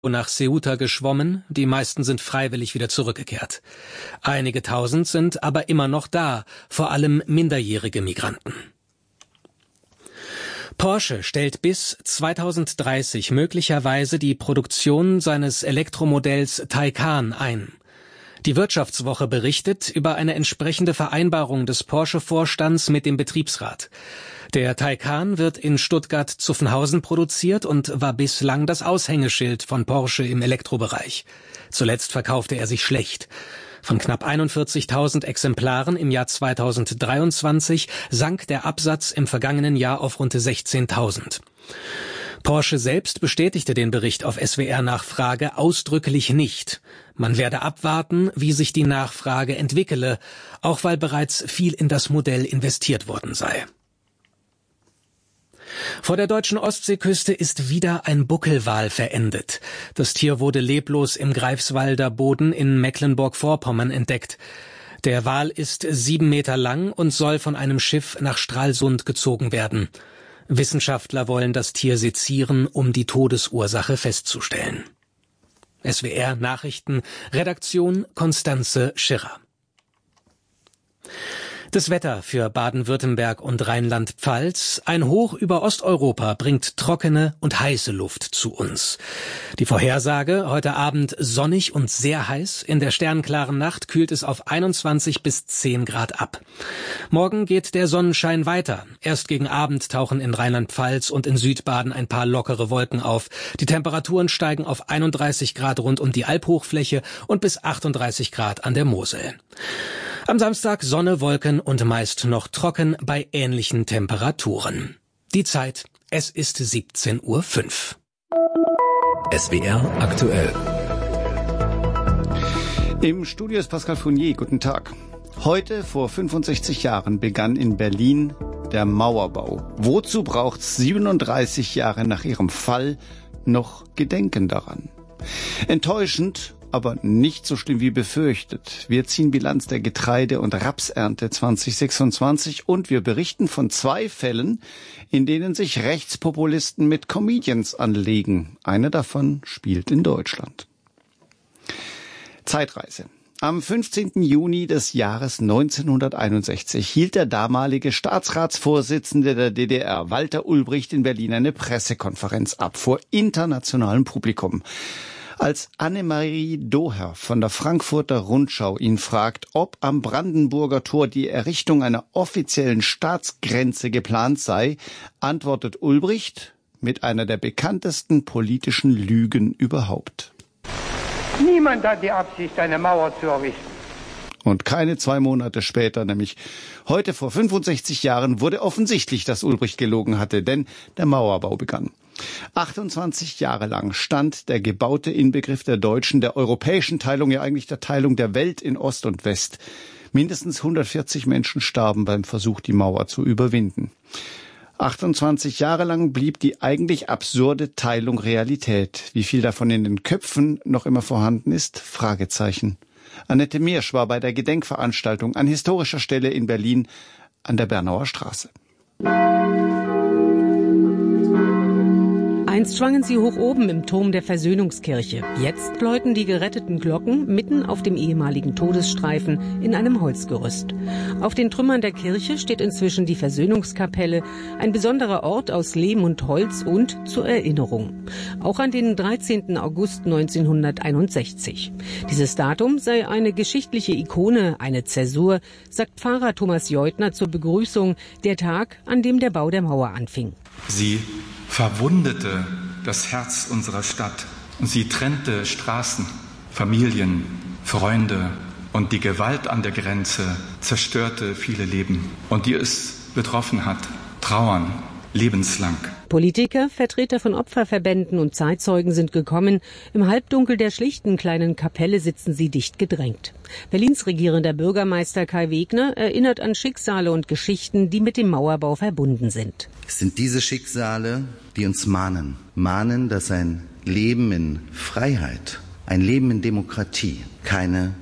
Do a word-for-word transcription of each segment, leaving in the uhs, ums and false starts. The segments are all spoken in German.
nach Ceuta geschwommen, die meisten sind freiwillig wieder zurückgekehrt. Einige tausend sind aber immer noch da, vor allem minderjährige Migranten. Porsche stellt bis zweitausenddreißig möglicherweise die Produktion seines Elektromodells Taycan ein. Die Wirtschaftswoche berichtet über eine entsprechende Vereinbarung des Porsche-Vorstands mit dem Betriebsrat. Der Taycan wird in Stuttgart-Zuffenhausen produziert und war bislang das Aushängeschild von Porsche im Elektrobereich. Zuletzt verkaufte er sich schlecht. Von knapp einundvierzigtausend Exemplaren im Jahr zweitausenddreiundzwanzig sank der Absatz im vergangenen Jahr auf rund sechzehntausend. Porsche selbst bestätigte den Bericht auf S W R-Nachfrage ausdrücklich nicht. Man werde abwarten, wie sich die Nachfrage entwickele, auch weil bereits viel in das Modell investiert worden sei. Vor der deutschen Ostseeküste ist wieder ein Buckelwal verendet. Das Tier wurde leblos im Greifswalder Boden in Mecklenburg-Vorpommern entdeckt. Der Wal ist sieben Meter lang und soll von einem Schiff nach Stralsund gezogen werden. Wissenschaftler wollen das Tier sezieren, um die Todesursache festzustellen. S W R Nachrichten, Redaktion Konstanze Schirrer. Das Wetter für Baden-Württemberg und Rheinland-Pfalz. Ein Hoch über Osteuropa bringt trockene und heiße Luft zu uns. Die Vorhersage: heute Abend sonnig und sehr heiß. In der sternklaren Nacht kühlt es auf einundzwanzig bis zehn Grad ab. Morgen geht der Sonnenschein weiter. Erst gegen Abend tauchen in Rheinland-Pfalz und in Südbaden ein paar lockere Wolken auf. Die Temperaturen steigen auf einunddreißig Grad rund um die Alphochfläche und bis achtunddreißig Grad an der Mosel. Am Samstag Sonne, Wolken und meist noch trocken bei ähnlichen Temperaturen. Die Zeit, es ist siebzehn Uhr fünf. S W R aktuell. Im Studio ist Pascal Fournier. Guten Tag. Heute vor fünfundsechzig Jahren begann in Berlin der Mauerbau. Wozu braucht es siebenunddreißig Jahre nach ihrem Fall noch Gedenken daran? Enttäuschend, aber nicht so schlimm wie befürchtet. Wir ziehen Bilanz der Getreide- und Rapsernte zweitausendsechsundzwanzig und wir berichten von zwei Fällen, in denen sich Rechtspopulisten mit Comedians anlegen. Einer davon spielt in Deutschland. Zeitreise. Am fünfzehnten Juni des Jahres neunzehnhunderteinundsechzig hielt der damalige Staatsratsvorsitzende der D D R, Walter Ulbricht, in Berlin eine Pressekonferenz ab vor internationalem Publikum. Als Annemarie Doher von der Frankfurter Rundschau ihn fragt, ob am Brandenburger Tor die Errichtung einer offiziellen Staatsgrenze geplant sei, antwortet Ulbricht mit einer der bekanntesten politischen Lügen überhaupt. Niemand hat die Absicht, eine Mauer zu errichten. Und keine zwei Monate später, nämlich heute vor fünfundsechzig Jahren, wurde offensichtlich, dass Ulbricht gelogen hatte, denn der Mauerbau begann. achtundzwanzig Jahre lang stand der gebaute Inbegriff der deutschen, der europäischen Teilung, ja eigentlich der Teilung der Welt in Ost und West. Mindestens hundertvierzig Menschen starben beim Versuch, die Mauer zu überwinden. achtundzwanzig Jahre lang blieb die eigentlich absurde Teilung Realität. Wie viel davon in den Köpfen noch immer vorhanden ist? Fragezeichen. Annette Miersch war bei der Gedenkveranstaltung an historischer Stelle in Berlin an der Bernauer Straße. Einst schwangen sie hoch oben im Turm der Versöhnungskirche. Jetzt läuten die geretteten Glocken mitten auf dem ehemaligen Todesstreifen in einem Holzgerüst. Auf den Trümmern der Kirche steht inzwischen die Versöhnungskapelle, ein besonderer Ort aus Lehm und Holz und zur Erinnerung. Auch an den dreizehnten August neunzehnhunderteinundsechzig. Dieses Datum sei eine geschichtliche Ikone, eine Zäsur, sagt Pfarrer Thomas Jeutner zur Begrüßung, der Tag, an dem der Bau der Mauer anfing. Sie verwundete das Herz unserer Stadt und sie trennte Straßen, Familien, Freunde und die Gewalt an der Grenze zerstörte viele Leben. Und die es betroffen hat, trauern lebenslang. Politiker, Vertreter von Opferverbänden und Zeitzeugen sind gekommen. Im Halbdunkel der schlichten kleinen Kapelle sitzen sie dicht gedrängt. Berlins regierender Bürgermeister Kai Wegner erinnert an Schicksale und Geschichten, die mit dem Mauerbau verbunden sind. Es sind diese Schicksale, die uns mahnen. Mahnen, dass ein Leben in Freiheit, ein Leben in Demokratie keine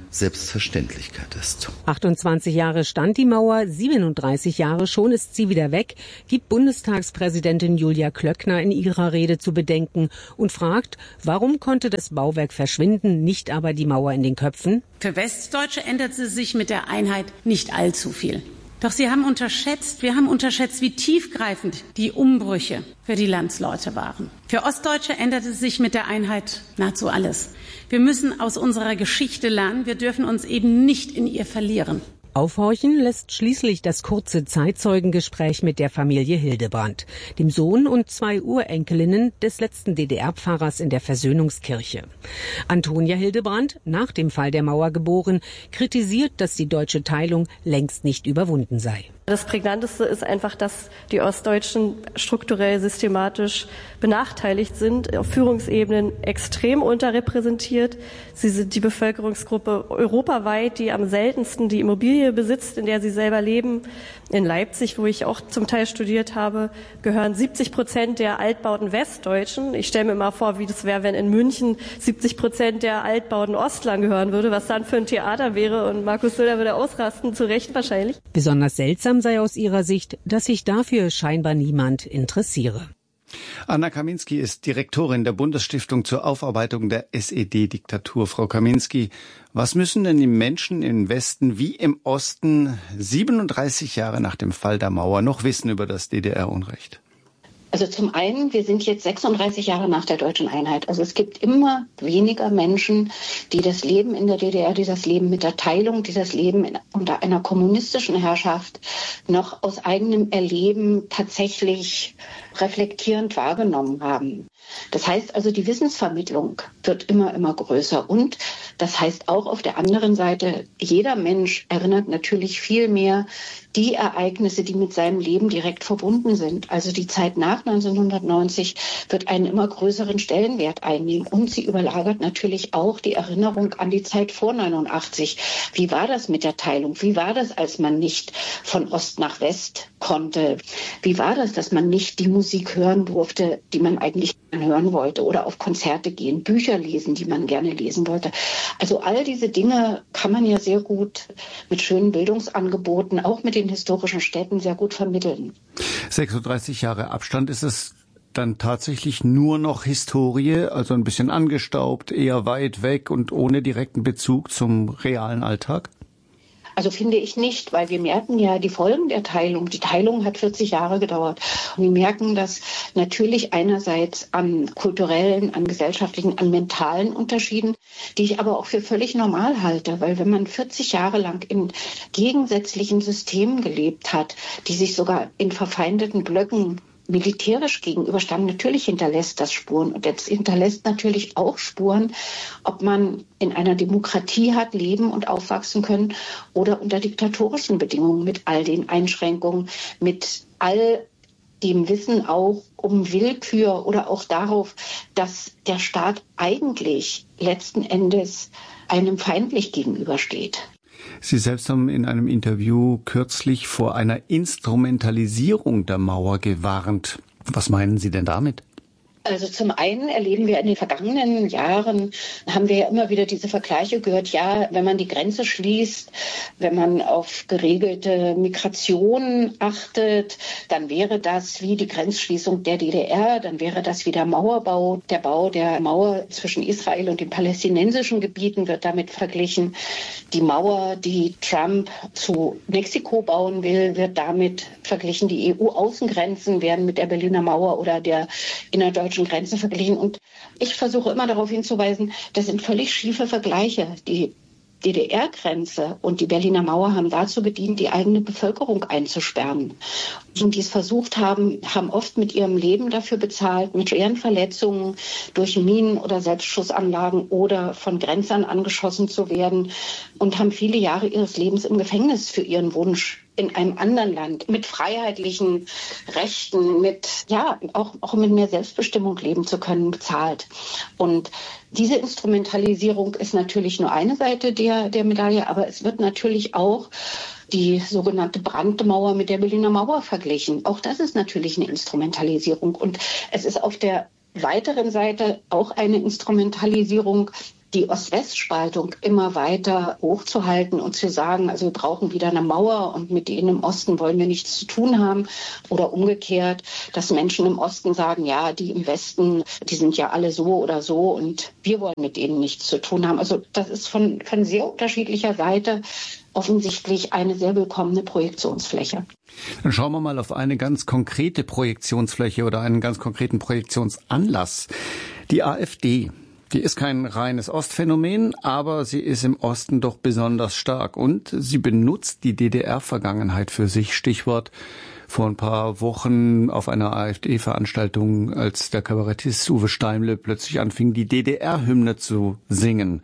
Selbstverständlichkeit ist. achtundzwanzig Jahre stand die Mauer, siebenunddreißig Jahre schon ist sie wieder weg, gibt Bundestagspräsidentin Julia Klöckner in ihrer Rede zu bedenken und fragt, warum konnte das Bauwerk verschwinden, nicht aber die Mauer in den Köpfen? Für Westdeutsche änderte sich mit der Einheit nicht allzu viel. Doch sie haben unterschätzt, wir haben unterschätzt, wie tiefgreifend die Umbrüche für die Landsleute waren. Für Ostdeutsche änderte sich mit der Einheit nahezu alles. Wir müssen aus unserer Geschichte lernen, wir dürfen uns eben nicht in ihr verlieren. Aufhorchen lässt schließlich das kurze Zeitzeugengespräch mit der Familie Hildebrand, dem Sohn und zwei Urenkelinnen des letzten D D R-Pfarrers in der Versöhnungskirche. Antonia Hildebrand, nach dem Fall der Mauer geboren, kritisiert, dass die deutsche Teilung längst nicht überwunden sei. Das Prägnanteste ist einfach, dass die Ostdeutschen strukturell systematisch benachteiligt sind, auf Führungsebenen extrem unterrepräsentiert. Sie sind die Bevölkerungsgruppe europaweit, die am seltensten die Immobilie besitzt, in der sie selber leben. In Leipzig, wo ich auch zum Teil studiert habe, gehören siebzig Prozent der Altbauten Westdeutschen. Ich stelle mir mal vor, wie das wäre, wenn in München siebzig Prozent der Altbauten Ostlern gehören würde, was dann für ein Theater wäre. Und Markus Söder würde ausrasten, zu Recht wahrscheinlich. Besonders seltsam sei aus ihrer Sicht, dass sich dafür scheinbar niemand interessiere. Anna Kaminski ist Direktorin der Bundesstiftung zur Aufarbeitung der S E D-Diktatur. Frau Kaminski, was müssen denn die Menschen im Westen wie im Osten siebenunddreißig Jahre nach dem Fall der Mauer noch wissen über das D D R-Unrecht? Also zum einen, wir sind jetzt sechsunddreißig Jahre nach der deutschen Einheit. Also es gibt immer weniger Menschen, die das Leben in der D D R, die das Leben mit der Teilung, die das Leben in, unter einer kommunistischen Herrschaft noch aus eigenem Erleben tatsächlich reflektierend wahrgenommen haben. Das heißt also, die Wissensvermittlung wird immer, immer größer. Und das heißt auch auf der anderen Seite, jeder Mensch erinnert natürlich viel mehr die Ereignisse, die mit seinem Leben direkt verbunden sind. Also die Zeit nach neunzehnhundertneunzig wird einen immer größeren Stellenwert einnehmen. Und sie überlagert natürlich auch die Erinnerung an die Zeit vor neunundachtzig. Wie war das mit der Teilung? Wie war das, als man nicht von Ost nach West konnte? Wie war das, dass man nicht die Musik hören durfte, die man eigentlich hören wollte, oder auf Konzerte gehen, Bücher lesen, die man gerne lesen wollte? Also all diese Dinge kann man ja sehr gut mit schönen Bildungsangeboten, auch mit den historischen Städten, sehr gut vermitteln. sechsunddreißig Jahre Abstand, ist es dann tatsächlich nur noch Historie, also ein bisschen angestaubt, eher weit weg und ohne direkten Bezug zum realen Alltag? Also finde ich nicht, weil wir merken ja die Folgen der Teilung. Die Teilung hat vierzig Jahre gedauert. Und wir merken, dass natürlich einerseits an kulturellen, an gesellschaftlichen, an mentalen Unterschieden, die ich aber auch für völlig normal halte. Weil wenn man vierzig Jahre lang in gegensätzlichen Systemen gelebt hat, die sich sogar in verfeindeten Blöcken militärisch gegenüberstanden, natürlich hinterlässt das Spuren. Und jetzt hinterlässt natürlich auch Spuren, ob man in einer Demokratie hat leben und aufwachsen können oder unter diktatorischen Bedingungen mit all den Einschränkungen, mit all dem Wissen auch um Willkür oder auch darauf, dass der Staat eigentlich letzten Endes einem feindlich gegenübersteht. Sie selbst haben in einem Interview kürzlich vor einer Instrumentalisierung der Mauer gewarnt. Was meinen Sie denn damit? Also zum einen erleben wir in den vergangenen Jahren, haben wir ja immer wieder diese Vergleiche gehört, ja, wenn man die Grenze schließt, wenn man auf geregelte Migration achtet, dann wäre das wie die Grenzschließung der D D R, dann wäre das wie der Mauerbau, der Bau der Mauer zwischen Israel und den palästinensischen Gebieten wird damit verglichen. Die Mauer, die Trump zu Mexiko bauen will, wird damit verglichen. Die E U-Außengrenzen werden mit der Berliner Mauer oder der innerdeutschen Grenze verglichen. Und ich versuche immer darauf hinzuweisen, das sind völlig schiefe Vergleiche. Die D D R-Grenze und die Berliner Mauer haben dazu gedient, die eigene Bevölkerung einzusperren. Und die es versucht haben, haben oft mit ihrem Leben dafür bezahlt, mit schweren Verletzungen durch Minen oder Selbstschussanlagen oder von Grenzern angeschossen zu werden und haben viele Jahre ihres Lebens im Gefängnis für ihren Wunsch in einem anderen Land mit freiheitlichen Rechten, mit, ja, auch, auch mit mehr Selbstbestimmung leben zu können, bezahlt. Und diese Instrumentalisierung ist natürlich nur eine Seite der, der Medaille, aber es wird natürlich auch die sogenannte Brandmauer mit der Berliner Mauer verglichen. Auch das ist natürlich eine Instrumentalisierung. Und es ist auf der weiteren Seite auch eine Instrumentalisierung die Ost-West-Spaltung immer weiter hochzuhalten und zu sagen, also wir brauchen wieder eine Mauer und mit denen im Osten wollen wir nichts zu tun haben. Oder umgekehrt, dass Menschen im Osten sagen, ja, die im Westen, die sind ja alle so oder so und wir wollen mit denen nichts zu tun haben. Also das ist von, von sehr unterschiedlicher Seite offensichtlich eine sehr willkommene Projektionsfläche. Dann schauen wir mal auf eine ganz konkrete Projektionsfläche oder einen ganz konkreten Projektionsanlass. Die AfD. Die ist kein reines Ostphänomen, aber sie ist im Osten doch besonders stark und sie benutzt die D D R-Vergangenheit für sich. Stichwort vor ein paar Wochen auf einer AfD-Veranstaltung, als der Kabarettist Uwe Steimle plötzlich anfing, die D D R-Hymne zu singen.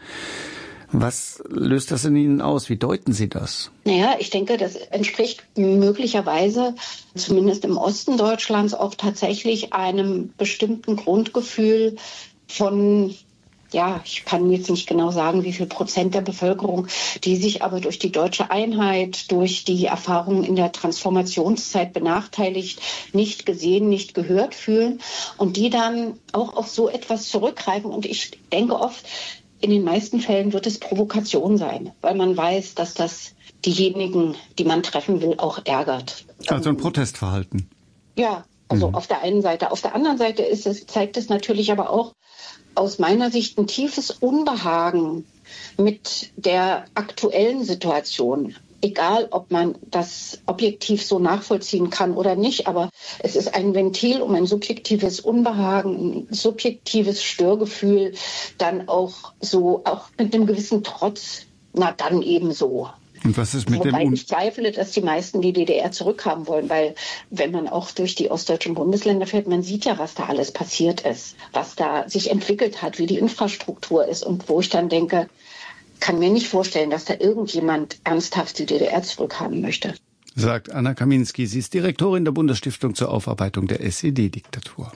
Was löst das in Ihnen aus? Wie deuten Sie das? Naja, ich denke, das entspricht möglicherweise, zumindest im Osten Deutschlands, auch tatsächlich einem bestimmten Grundgefühl von, ja, ich kann jetzt nicht genau sagen, wie viel Prozent der Bevölkerung, die sich aber durch die deutsche Einheit, durch die Erfahrungen in der Transformationszeit benachteiligt, nicht gesehen, nicht gehört fühlen und die dann auch auf so etwas zurückgreifen. Und ich denke oft, in den meisten Fällen wird es Provokation sein, weil man weiß, dass das diejenigen, die man treffen will, auch ärgert. Also ein Protestverhalten. Ja, also mhm. auf der einen Seite. Auf der anderen Seite ist es, zeigt es natürlich aber auch aus meiner Sicht ein tiefes Unbehagen mit der aktuellen Situation. Egal, ob man das objektiv so nachvollziehen kann oder nicht, aber es ist ein Ventil, um ein subjektives Unbehagen, ein subjektives Störgefühl dann auch so, auch mit einem gewissen Trotz, na dann eben so. Und was ist mit Wobei dem ich zweifle, dass die meisten die D D R zurückhaben wollen, weil wenn man auch durch die ostdeutschen Bundesländer fährt, man sieht ja, was da alles passiert ist, was da sich entwickelt hat, wie die Infrastruktur ist und wo ich dann denke, kann mir nicht vorstellen, dass da irgendjemand ernsthaft die D D R zurückhaben möchte. Sagt Anna Kaminski. Sie ist Direktorin der Bundesstiftung zur Aufarbeitung der S E D-Diktatur.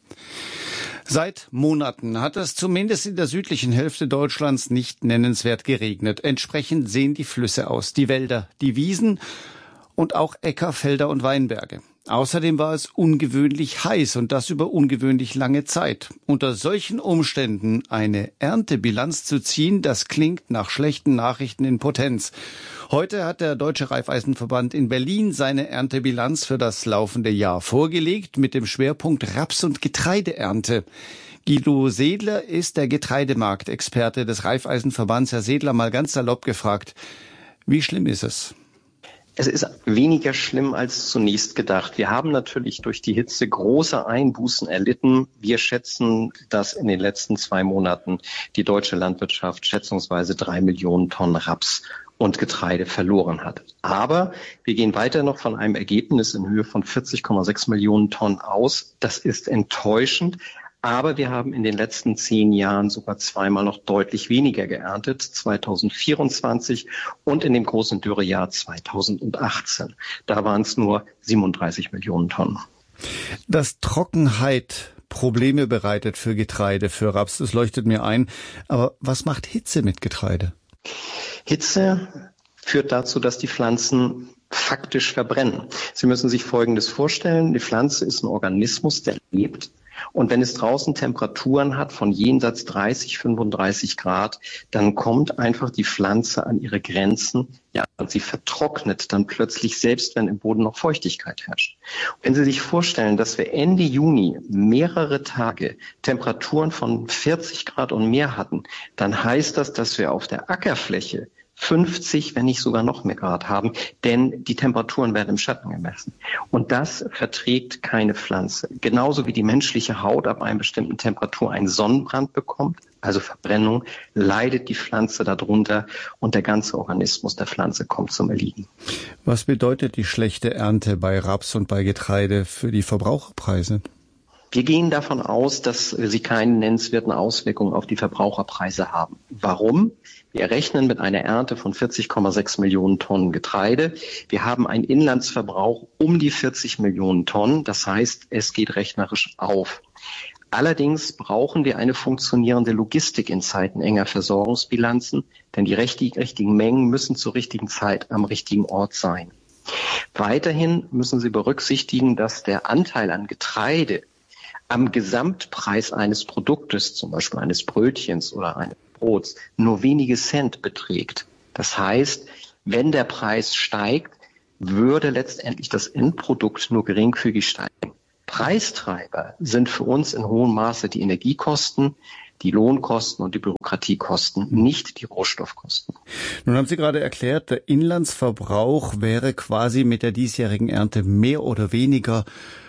Seit Monaten hat es zumindest in der südlichen Hälfte Deutschlands nicht nennenswert geregnet. Entsprechend sehen die Flüsse aus, die Wälder, die Wiesen und auch Äcker, Felder und Weinberge. Außerdem war es ungewöhnlich heiß und das über ungewöhnlich lange Zeit. Unter solchen Umständen eine Erntebilanz zu ziehen, das klingt nach schlechten Nachrichten in Potenz. Heute hat der Deutsche Raiffeisenverband in Berlin seine Erntebilanz für das laufende Jahr vorgelegt mit dem Schwerpunkt Raps- und Getreideernte. Guido Sedler ist der Getreidemarktexperte des Raiffeisenverbands. Herr Sedler, mal ganz salopp gefragt, wie schlimm ist es? Es ist weniger schlimm als zunächst gedacht. Wir haben natürlich durch die Hitze große Einbußen erlitten. Wir schätzen, dass in den letzten zwei Monaten die deutsche Landwirtschaft schätzungsweise drei Millionen Tonnen Raps und Getreide verloren hat. Aber wir gehen weiter noch von einem Ergebnis in Höhe von vierzig Komma sechs Millionen Tonnen aus. Das ist enttäuschend. Aber wir haben in den letzten zehn Jahren sogar zweimal noch deutlich weniger geerntet, zweitausendvierundzwanzig und in dem großen Dürrejahr zweitausendachtzehn. Da waren es nur siebenunddreißig Millionen Tonnen. Dass Trockenheit Probleme bereitet für Getreide, für Raps, das leuchtet mir ein. Aber was macht Hitze mit Getreide? Hitze führt dazu, dass die Pflanzen faktisch verbrennen. Sie müssen sich Folgendes vorstellen. Die Pflanze ist ein Organismus, der lebt. Und wenn es draußen Temperaturen hat von jenseits dreißig, fünfunddreißig Grad, dann kommt einfach die Pflanze an ihre Grenzen, ja, und sie vertrocknet dann plötzlich, selbst wenn im Boden noch Feuchtigkeit herrscht. Und wenn Sie sich vorstellen, dass wir Ende Juni mehrere Tage Temperaturen von vierzig Grad und mehr hatten, dann heißt das, dass wir auf der Ackerfläche fünfzig, wenn nicht sogar noch mehr Grad haben, denn die Temperaturen werden im Schatten gemessen. Und das verträgt keine Pflanze. Genauso wie die menschliche Haut ab einer bestimmten Temperatur einen Sonnenbrand bekommt, also Verbrennung, leidet die Pflanze darunter und der ganze Organismus der Pflanze kommt zum Erliegen. Was bedeutet die schlechte Ernte bei Raps und bei Getreide für die Verbraucherpreise? Wir gehen davon aus, dass sie keine nennenswerten Auswirkungen auf die Verbraucherpreise haben. Warum? Wir rechnen mit einer Ernte von vierzig Komma sechs Millionen Tonnen Getreide. Wir haben einen Inlandsverbrauch um die vierzig Millionen Tonnen. Das heißt, es geht rechnerisch auf. Allerdings brauchen wir eine funktionierende Logistik in Zeiten enger Versorgungsbilanzen, denn die richtigen Mengen müssen zur richtigen Zeit am richtigen Ort sein. Weiterhin müssen Sie berücksichtigen, dass der Anteil an Getreide am Gesamtpreis eines Produktes, zum Beispiel eines Brötchens oder eines Brots nur wenige Cent beträgt. Das heißt, wenn der Preis steigt, würde letztendlich das Endprodukt nur geringfügig steigen. Preistreiber sind für uns in hohem Maße die Energiekosten, die Lohnkosten und die Bürokratiekosten, nicht die Rohstoffkosten. Nun haben Sie gerade erklärt, der Inlandsverbrauch wäre quasi mit der diesjährigen Ernte mehr oder weniger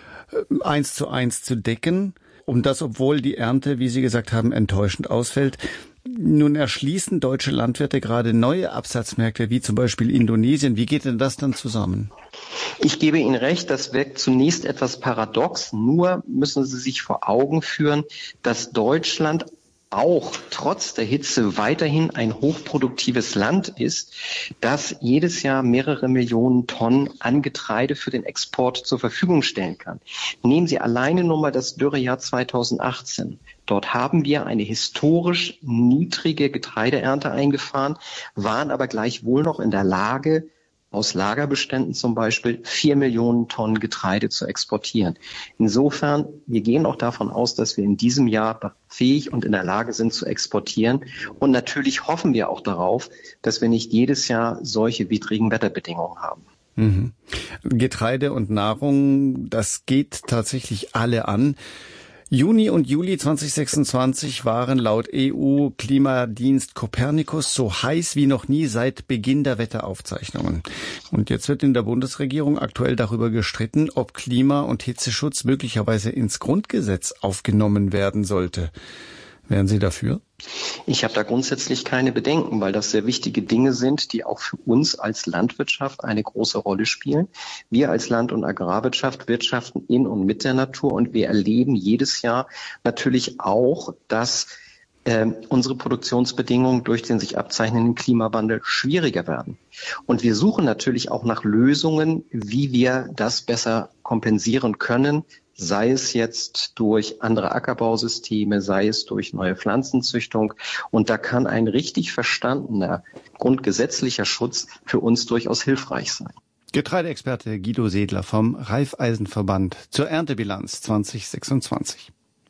eins zu eins zu decken. Und das, obwohl die Ernte, wie Sie gesagt haben, enttäuschend ausfällt. Nun erschließen deutsche Landwirte gerade neue Absatzmärkte, wie zum Beispiel Indonesien. Wie geht denn das dann zusammen? Ich gebe Ihnen recht, das wirkt zunächst etwas paradox. Nur müssen Sie sich vor Augen führen, dass Deutschland auch trotz der Hitze weiterhin ein hochproduktives Land ist, das jedes Jahr mehrere Millionen Tonnen an Getreide für den Export zur Verfügung stellen kann. Nehmen Sie alleine nur mal das Dürrejahr zweitausendachtzehn. Dort haben wir eine historisch niedrige Getreideernte eingefahren, waren aber gleichwohl noch in der Lage, aus Lagerbeständen zum Beispiel vier Millionen Tonnen Getreide zu exportieren. Insofern, wir gehen auch davon aus, dass wir in diesem Jahr fähig und in der Lage sind zu exportieren. Und natürlich hoffen wir auch darauf, dass wir nicht jedes Jahr solche widrigen Wetterbedingungen haben. Mhm. Getreide und Nahrung, das geht tatsächlich alle an. Juni und Juli zweitausendsechsundzwanzig waren laut E U-Klimadienst Copernicus so heiß wie noch nie seit Beginn der Wetteraufzeichnungen. Und jetzt wird in der Bundesregierung aktuell darüber gestritten, ob Klima- und Hitzeschutz möglicherweise ins Grundgesetz aufgenommen werden sollte. Wären Sie dafür? Ich habe da grundsätzlich keine Bedenken, weil das sehr wichtige Dinge sind, die auch für uns als Landwirtschaft eine große Rolle spielen. Wir als Land- und Agrarwirtschaft wirtschaften in und mit der Natur und wir erleben jedes Jahr natürlich auch, dass äh, unsere Produktionsbedingungen durch den sich abzeichnenden Klimawandel schwieriger werden. Und wir suchen natürlich auch nach Lösungen, wie wir das besser kompensieren können, sei es jetzt durch andere Ackerbausysteme, sei es durch neue Pflanzenzüchtung. Und da kann ein richtig verstandener grundgesetzlicher Schutz für uns durchaus hilfreich sein. Getreideexperte Guido Sedler vom Raiffeisenverband zur Erntebilanz zweitausendsechsundzwanzig.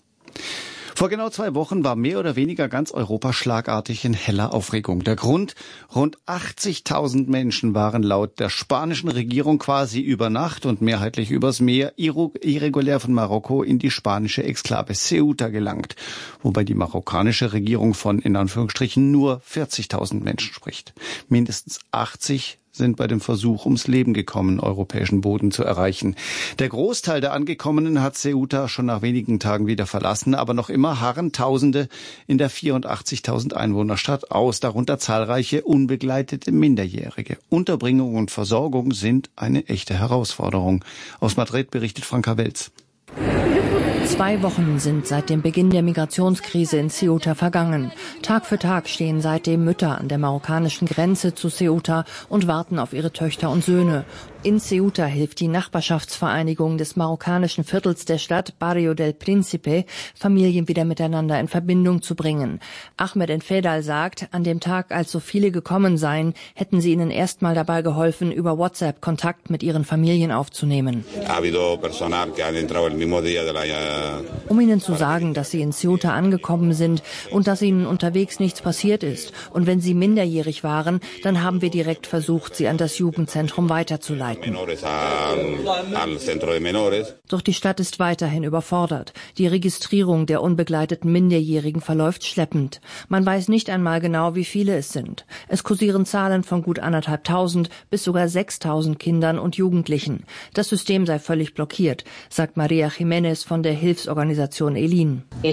Vor genau zwei Wochen war mehr oder weniger ganz Europa schlagartig in heller Aufregung. Der Grund? Rund achtzigtausend Menschen waren laut der spanischen Regierung quasi über Nacht und mehrheitlich übers Meer irregulär von Marokko in die spanische Exklave Ceuta gelangt, wobei die marokkanische Regierung von, in Anführungsstrichen, nur vierzigtausend Menschen spricht. Mindestens achtzig sind bei dem Versuch ums Leben gekommen, europäischen Boden zu erreichen. Der Großteil der Angekommenen hat Ceuta schon nach wenigen Tagen wieder verlassen, aber noch immer harren Tausende in der vierundachtzigtausend Einwohnerstadt aus, darunter zahlreiche unbegleitete Minderjährige. Unterbringung und Versorgung sind eine echte Herausforderung. Aus Madrid berichtet Franka Welz. Zwei Wochen sind seit dem Beginn der Migrationskrise in Ceuta vergangen. Tag für Tag stehen seitdem Mütter an der marokkanischen Grenze zu Ceuta und warten auf ihre Töchter und Söhne. In Ceuta hilft die Nachbarschaftsvereinigung des marokkanischen Viertels der Stadt Barrio del Príncipe, Familien wieder miteinander in Verbindung zu bringen. Ahmed Enfedal sagt, an dem Tag, als so viele gekommen seien, hätten sie ihnen erstmal dabei geholfen, über WhatsApp Kontakt mit ihren Familien aufzunehmen. Um ihnen zu sagen, dass sie in Ceuta angekommen sind und dass ihnen unterwegs nichts passiert ist. Und wenn sie minderjährig waren, dann haben wir direkt versucht, sie an das Jugendzentrum weiterzuleiten. Doch die Stadt ist weiterhin überfordert. Die Registrierung der unbegleiteten Minderjährigen verläuft schleppend. Man weiß nicht einmal genau, wie viele es sind. Es kursieren Zahlen von gut anderthalbtausend bis sogar sechstausend Kindern und Jugendlichen. Das System sei völlig blockiert, sagt Maria Jiménez von der Hilfsorganisation Elin. Bei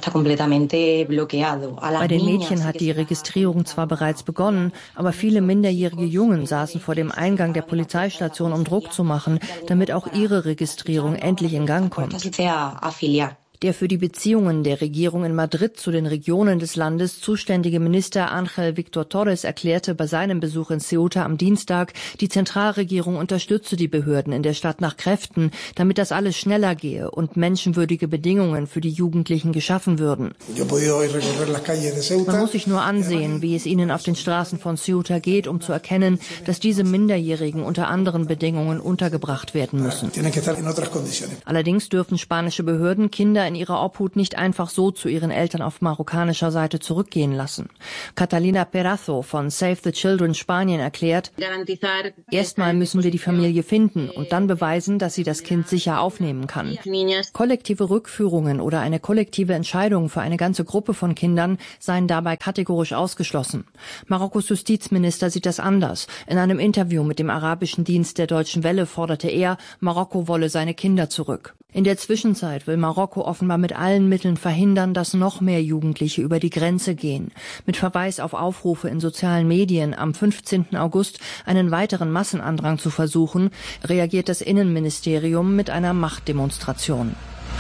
den Mädchen hat die Registrierung zwar bereits begonnen, aber viele minderjährige Jungen saßen vor dem Eingang der Polizeistation, um Druck zu machen, damit auch ihre Registrierung endlich in Gang kommt. Der für die Beziehungen der Regierung in Madrid zu den Regionen des Landes zuständige Minister Ángel Víctor Torres erklärte bei seinem Besuch in Ceuta am Dienstag, die Zentralregierung unterstütze die Behörden in der Stadt nach Kräften, damit das alles schneller gehe und menschenwürdige Bedingungen für die Jugendlichen geschaffen würden. Man muss sich nur ansehen, wie es ihnen auf den Straßen von Ceuta geht, um zu erkennen, dass diese Minderjährigen unter anderen Bedingungen untergebracht werden müssen. Allerdings dürfen spanische Behörden Kinder in ihrer Obhut nicht einfach so zu ihren Eltern auf marokkanischer Seite zurückgehen lassen. Catalina Perazo von Save the Children Spanien erklärt, erstmal müssen wir die Familie finden und dann beweisen, dass sie das Kind sicher aufnehmen kann. Kollektive Rückführungen oder eine kollektive Entscheidung für eine ganze Gruppe von Kindern seien dabei kategorisch ausgeschlossen. Marokkos Justizminister sieht das anders. In einem Interview mit dem arabischen Dienst der Deutschen Welle forderte er, Marokko wolle seine Kinder zurück. In der Zwischenzeit will Marokko offenbar mit allen Mitteln verhindern, dass noch mehr Jugendliche über die Grenze gehen. Mit Verweis auf Aufrufe in sozialen Medien am fünfzehnten August einen weiteren Massenandrang zu versuchen, reagiert das Innenministerium mit einer Machtdemonstration.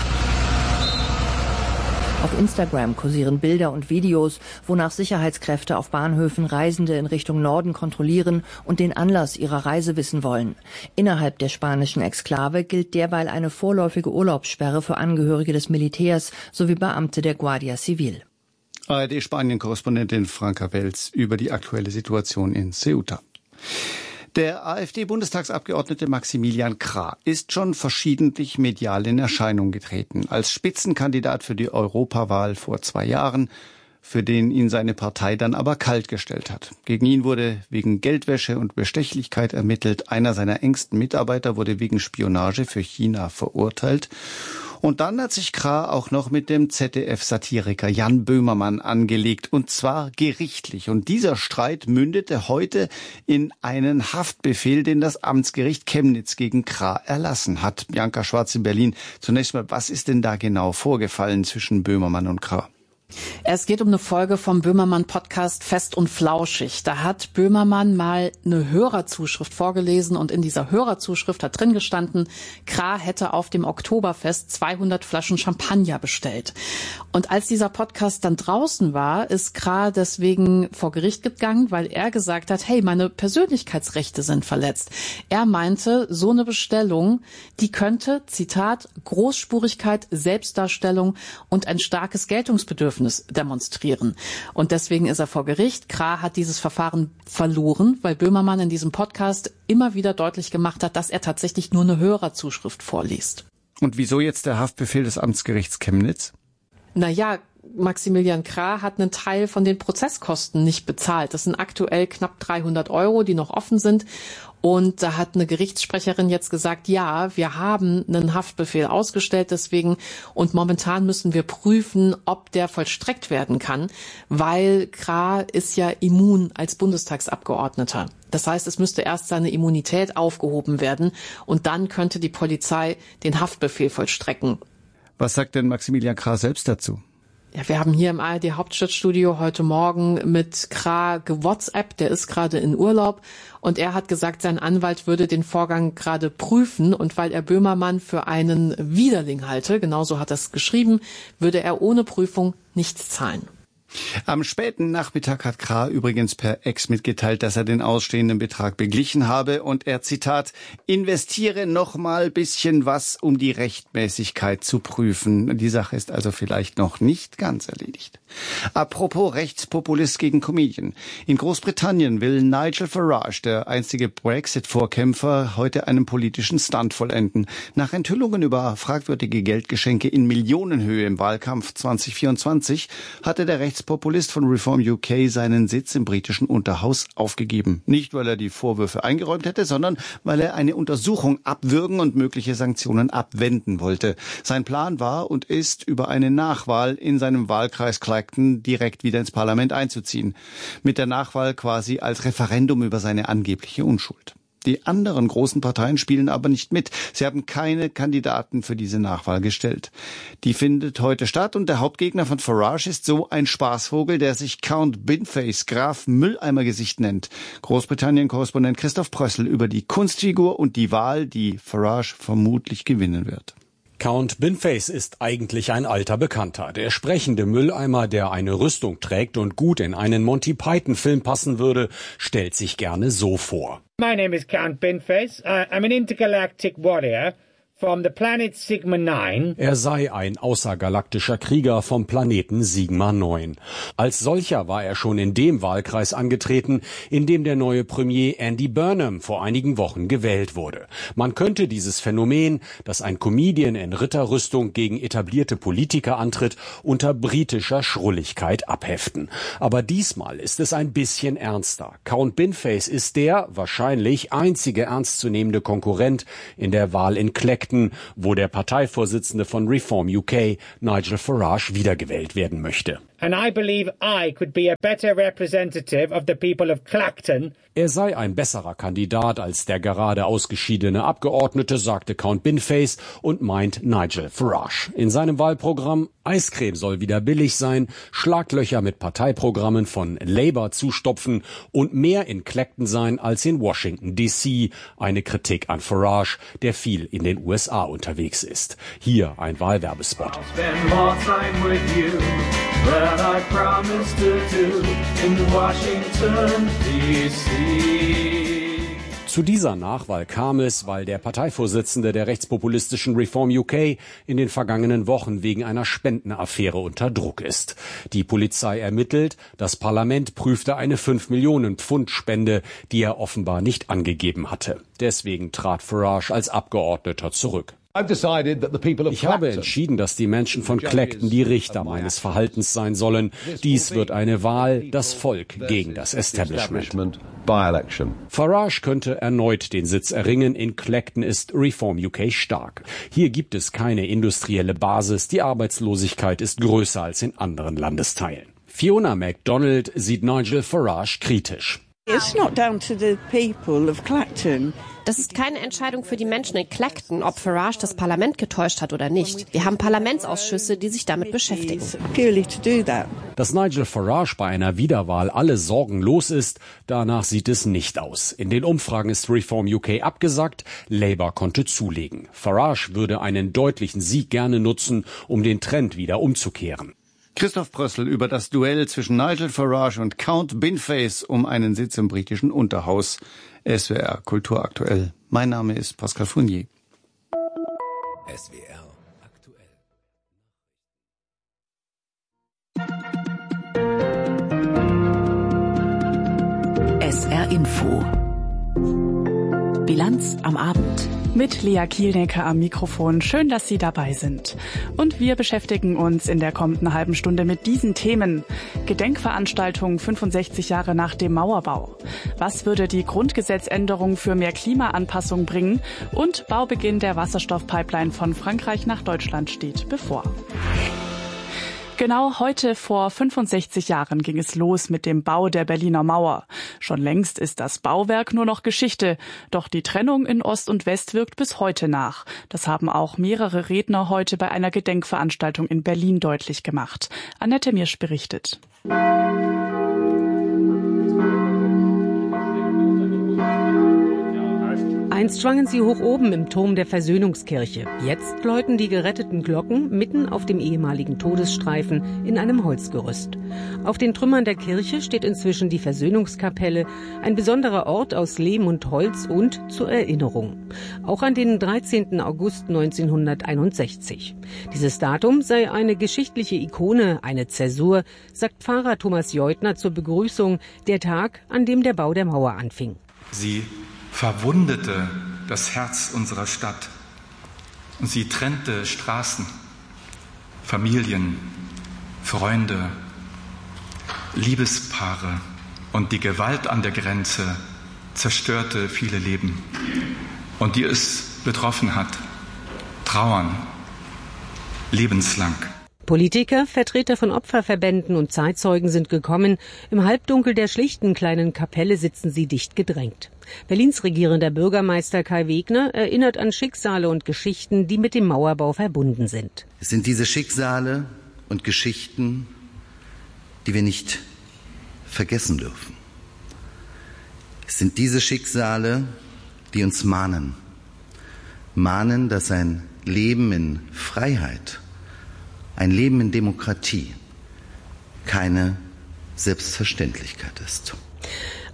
Auf Instagram kursieren Bilder und Videos, wonach Sicherheitskräfte auf Bahnhöfen Reisende in Richtung Norden kontrollieren und den Anlass ihrer Reise wissen wollen. Innerhalb der spanischen Exklave gilt derweil eine vorläufige Urlaubssperre für Angehörige des Militärs sowie Beamte der Guardia Civil. A R D-Spanien-Korrespondentin Franka Welz über die aktuelle Situation in Ceuta. Der AfD-Bundestagsabgeordnete Maximilian Krah ist schon verschiedentlich medial in Erscheinung getreten. Als Spitzenkandidat für die Europawahl vor zwei Jahren, für den ihn seine Partei dann aber kalt gestellt hat. Gegen ihn wurde wegen Geldwäsche und Bestechlichkeit ermittelt. Einer seiner engsten Mitarbeiter wurde wegen Spionage für China verurteilt. Und dann hat sich Krah auch noch mit dem Z D F-Satiriker Jan Böhmermann angelegt, und zwar gerichtlich. Und dieser Streit mündete heute in einen Haftbefehl, den das Amtsgericht Chemnitz gegen Krah erlassen hat. Bianca Schwarz in Berlin. Zunächst mal, was ist denn da genau vorgefallen zwischen Böhmermann und Krah? Es geht um eine Folge vom Böhmermann-Podcast Fest und Flauschig. Da hat Böhmermann mal eine Hörerzuschrift vorgelesen und in dieser Hörerzuschrift hat drin gestanden, Krah hätte auf dem Oktoberfest zweihundert Flaschen Champagner bestellt. Und als dieser Podcast dann draußen war, ist Krah deswegen vor Gericht gegangen, weil er gesagt hat, hey, meine Persönlichkeitsrechte sind verletzt. Er meinte, so eine Bestellung, die könnte, Zitat, Großspurigkeit, Selbstdarstellung und ein starkes Geltungsbedürfnis demonstrieren. Und deswegen ist er vor Gericht. Krah hat dieses Verfahren verloren, weil Böhmermann in diesem Podcast immer wieder deutlich gemacht hat, dass er tatsächlich nur eine Hörerzuschrift vorliest. Und wieso jetzt der Haftbefehl des Amtsgerichts Chemnitz? Naja, Maximilian Krah hat einen Teil von den Prozesskosten nicht bezahlt. Das sind aktuell knapp dreihundert Euro, die noch offen sind. Und da hat eine Gerichtssprecherin jetzt gesagt, ja, wir haben einen Haftbefehl ausgestellt deswegen und momentan müssen wir prüfen, ob der vollstreckt werden kann, weil Krah ist ja immun als Bundestagsabgeordneter. Das heißt, es müsste erst seine Immunität aufgehoben werden und dann könnte die Polizei den Haftbefehl vollstrecken. Was sagt denn Maximilian Krah selbst dazu? Ja, wir haben hier im A R D Hauptstadtstudio heute Morgen mit Krah gewhatsappt, der ist gerade in Urlaub und er hat gesagt, sein Anwalt würde den Vorgang gerade prüfen und weil er Böhmermann für einen Widerling halte, genauso hat er es geschrieben, würde er ohne Prüfung nichts zahlen. Am späten Nachmittag hat Krah übrigens per Ex mitgeteilt, dass er den ausstehenden Betrag beglichen habe und er, Zitat, investiere noch mal bisschen was, um die Rechtmäßigkeit zu prüfen. Die Sache ist also vielleicht noch nicht ganz erledigt. Apropos Rechtspopulist gegen Comedian. In Großbritannien will Nigel Farage, der einstige Brexit-Vorkämpfer, heute einen politischen Stunt vollenden. Nach Enthüllungen über fragwürdige Geldgeschenke in Millionenhöhe im Wahlkampf zwanzig vierundzwanzig hatte der Rechts Populist von Reform U K seinen Sitz im britischen Unterhaus aufgegeben. Nicht, weil er die Vorwürfe eingeräumt hätte, sondern weil er eine Untersuchung abwürgen und mögliche Sanktionen abwenden wollte. Sein Plan war und ist, über eine Nachwahl in seinem Wahlkreis Clacton direkt wieder ins Parlament einzuziehen. Mit der Nachwahl quasi als Referendum über seine angebliche Unschuld. Die anderen großen Parteien spielen aber nicht mit. Sie haben keine Kandidaten für diese Nachwahl gestellt. Die findet heute statt und der Hauptgegner von Farage ist so ein Spaßvogel, der sich Count Binface, Graf Mülleimergesicht nennt. Großbritannien-Korrespondent Christoph Prössl über die Kunstfigur und die Wahl, die Farage vermutlich gewinnen wird. Count Binface ist eigentlich ein alter Bekannter. Der sprechende Mülleimer, der eine Rüstung trägt und gut in einen Monty-Python-Film passen würde, stellt sich gerne so vor. My name is Count Binface. Uh, I'm an intergalactic warrior from the planet Sigma nine. Er sei ein außergalaktischer Krieger vom Planeten Sigma neun. Als solcher war er schon in dem Wahlkreis angetreten, in dem der neue Premier Andy Burnham vor einigen Wochen gewählt wurde. Man könnte dieses Phänomen, dass ein Comedian in Ritterrüstung gegen etablierte Politiker antritt, unter britischer Schrulligkeit abheften. Aber diesmal ist es ein bisschen ernster. Count Binface ist der wahrscheinlich einzige ernstzunehmende Konkurrent in der Wahl in Clacton, wo der Parteivorsitzende von Reform U K, Nigel Farage, wiedergewählt werden möchte. And I believe I could be a better representative of the people of Clacton. Er sei ein besserer Kandidat als der gerade ausgeschiedene Abgeordnete, sagte Count Binface und meint Nigel Farage. In seinem Wahlprogramm: Eiscreme soll wieder billig sein, Schlaglöcher mit Parteiprogrammen von Labour zustopfen und mehr in Clacton sein als in Washington D C. Eine Kritik an Farage, der viel in den U S A unterwegs ist. Hier ein Wahlwerbespot. That I promised to do in Washington D C. Zu dieser Nachwahl kam es, weil der Parteivorsitzende der rechtspopulistischen Reform U K in den vergangenen Wochen wegen einer Spendenaffäre unter Druck ist. Die Polizei ermittelt, das Parlament prüfte eine fünf Millionen Pfund Spende, die er offenbar nicht angegeben hatte. Deswegen trat Farage als Abgeordneter zurück. Ich habe entschieden, dass die Menschen von Clacton die Richter meines Verhaltens sein sollen. Dies wird eine Wahl, das Volk gegen das Establishment. Farage könnte erneut den Sitz erringen. In Clacton ist Reform U K stark. Hier gibt es keine industrielle Basis. Die Arbeitslosigkeit ist größer als in anderen Landesteilen. Fiona MacDonald sieht Nigel Farage kritisch. It's not down to the people of Clacton. Das ist keine Entscheidung für die Menschen in Clacton, ob Farage das Parlament getäuscht hat oder nicht. Wir haben Parlamentsausschüsse, die sich damit beschäftigen. Dass Nigel Farage bei einer Wiederwahl alle Sorgen los ist, danach sieht es nicht aus. In den Umfragen ist Reform U K abgesagt, Labour konnte zulegen. Farage würde einen deutlichen Sieg gerne nutzen, um den Trend wieder umzukehren. Christoph Brössel über das Duell zwischen Nigel Farage und Count Binface um einen Sitz im britischen Unterhaus. S W R Kultur aktuell. Mein Name ist Pascal Fournier. S W R aktuell. S R Info. Bilanz am Abend. Mit Lea Kielnecker am Mikrofon. Schön, dass Sie dabei sind. Und wir beschäftigen uns in der kommenden halben Stunde mit diesen Themen. Gedenkveranstaltung fünfundsechzig Jahre nach dem Mauerbau. Was würde die Grundgesetzänderung für mehr Klimaanpassung bringen? Und Baubeginn der Wasserstoffpipeline von Frankreich nach Deutschland steht bevor. Genau heute vor fünfundsechzig Jahren ging es los mit dem Bau der Berliner Mauer. Schon längst ist das Bauwerk nur noch Geschichte. Doch die Trennung in Ost und West wirkt bis heute nach. Das haben auch mehrere Redner heute bei einer Gedenkveranstaltung in Berlin deutlich gemacht. Annette Mirsch berichtet. Einst schwangen sie hoch oben im Turm der Versöhnungskirche. Jetzt läuten die geretteten Glocken mitten auf dem ehemaligen Todesstreifen in einem Holzgerüst. Auf den Trümmern der Kirche steht inzwischen die Versöhnungskapelle, ein besonderer Ort aus Lehm und Holz und zur Erinnerung. Auch an den dreizehnten August neunzehnhunderteinundsechzig. Dieses Datum sei eine geschichtliche Ikone, eine Zäsur, sagt Pfarrer Thomas Jeutner zur Begrüßung, der Tag, an dem der Bau der Mauer anfing. Sie verwundete das Herz unserer Stadt und sie trennte Straßen, Familien, Freunde, Liebespaare und die Gewalt an der Grenze zerstörte viele Leben. Und die es betroffen hat, trauern lebenslang. Politiker, Vertreter von Opferverbänden und Zeitzeugen sind gekommen. Im Halbdunkel der schlichten kleinen Kapelle sitzen sie dicht gedrängt. Berlins regierender Bürgermeister Kai Wegner erinnert an Schicksale und Geschichten, die mit dem Mauerbau verbunden sind. Es sind diese Schicksale und Geschichten, die wir nicht vergessen dürfen. Es sind diese Schicksale, die uns mahnen. Mahnen, dass ein Leben in Freiheit, ein Leben in Demokratie keine Selbstverständlichkeit ist.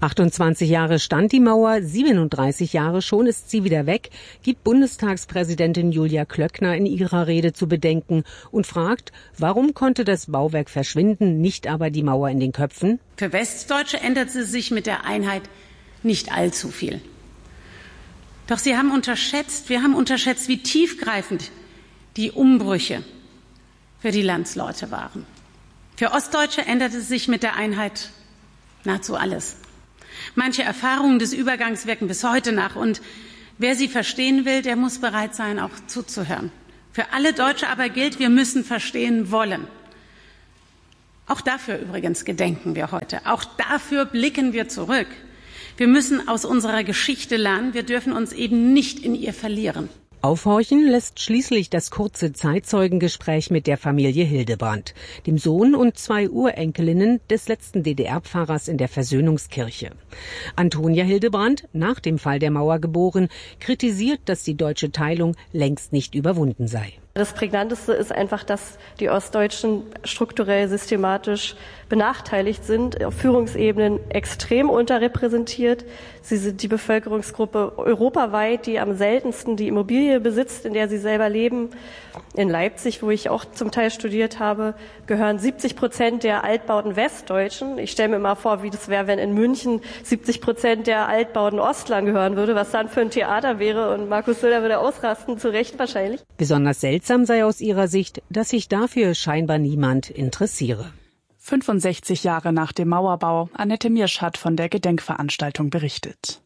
achtundzwanzig Jahre stand die Mauer, siebenunddreißig Jahre schon ist sie wieder weg, gibt Bundestagspräsidentin Julia Klöckner in ihrer Rede zu bedenken und fragt, warum konnte das Bauwerk verschwinden, nicht aber die Mauer in den Köpfen? Für Westdeutsche änderte sich mit der Einheit nicht allzu viel. Doch sie haben unterschätzt, wir haben unterschätzt, wie tiefgreifend die Umbrüche für die Landsleute waren. Für Ostdeutsche änderte sich mit der Einheit nahezu alles. Manche Erfahrungen des Übergangs wirken bis heute nach und wer sie verstehen will, der muss bereit sein, auch zuzuhören. Für alle Deutsche aber gilt, wir müssen verstehen wollen. Auch dafür übrigens gedenken wir heute. Auch dafür blicken wir zurück. Wir müssen aus unserer Geschichte lernen. Wir dürfen uns eben nicht in ihr verlieren. Aufhorchen lässt schließlich das kurze Zeitzeugengespräch mit der Familie Hildebrand, dem Sohn und zwei Urenkelinnen des letzten D D R-Pfarrers in der Versöhnungskirche. Antonia Hildebrand, nach dem Fall der Mauer geboren, kritisiert, dass die deutsche Teilung längst nicht überwunden sei. Das Prägnanteste ist einfach, dass die Ostdeutschen strukturell systematisch benachteiligt sind, auf Führungsebenen extrem unterrepräsentiert. Sie sind die Bevölkerungsgruppe europaweit, die am seltensten die Immobilie besitzt, in der sie selber leben. In Leipzig, wo ich auch zum Teil studiert habe, gehören siebzig Prozent der Altbauten Westdeutschen. Ich stelle mir mal vor, wie das wäre, wenn in München siebzig Prozent der Altbauten Ostlern gehören würde, was dann für ein Theater wäre. Und Markus Söder würde ausrasten, zu Recht wahrscheinlich. Besonders seltsam sei aus ihrer Sicht, dass sich dafür scheinbar niemand interessiere. fünfundsechzig Jahre nach dem Mauerbau, Annette Miersch hat von der Gedenkveranstaltung berichtet.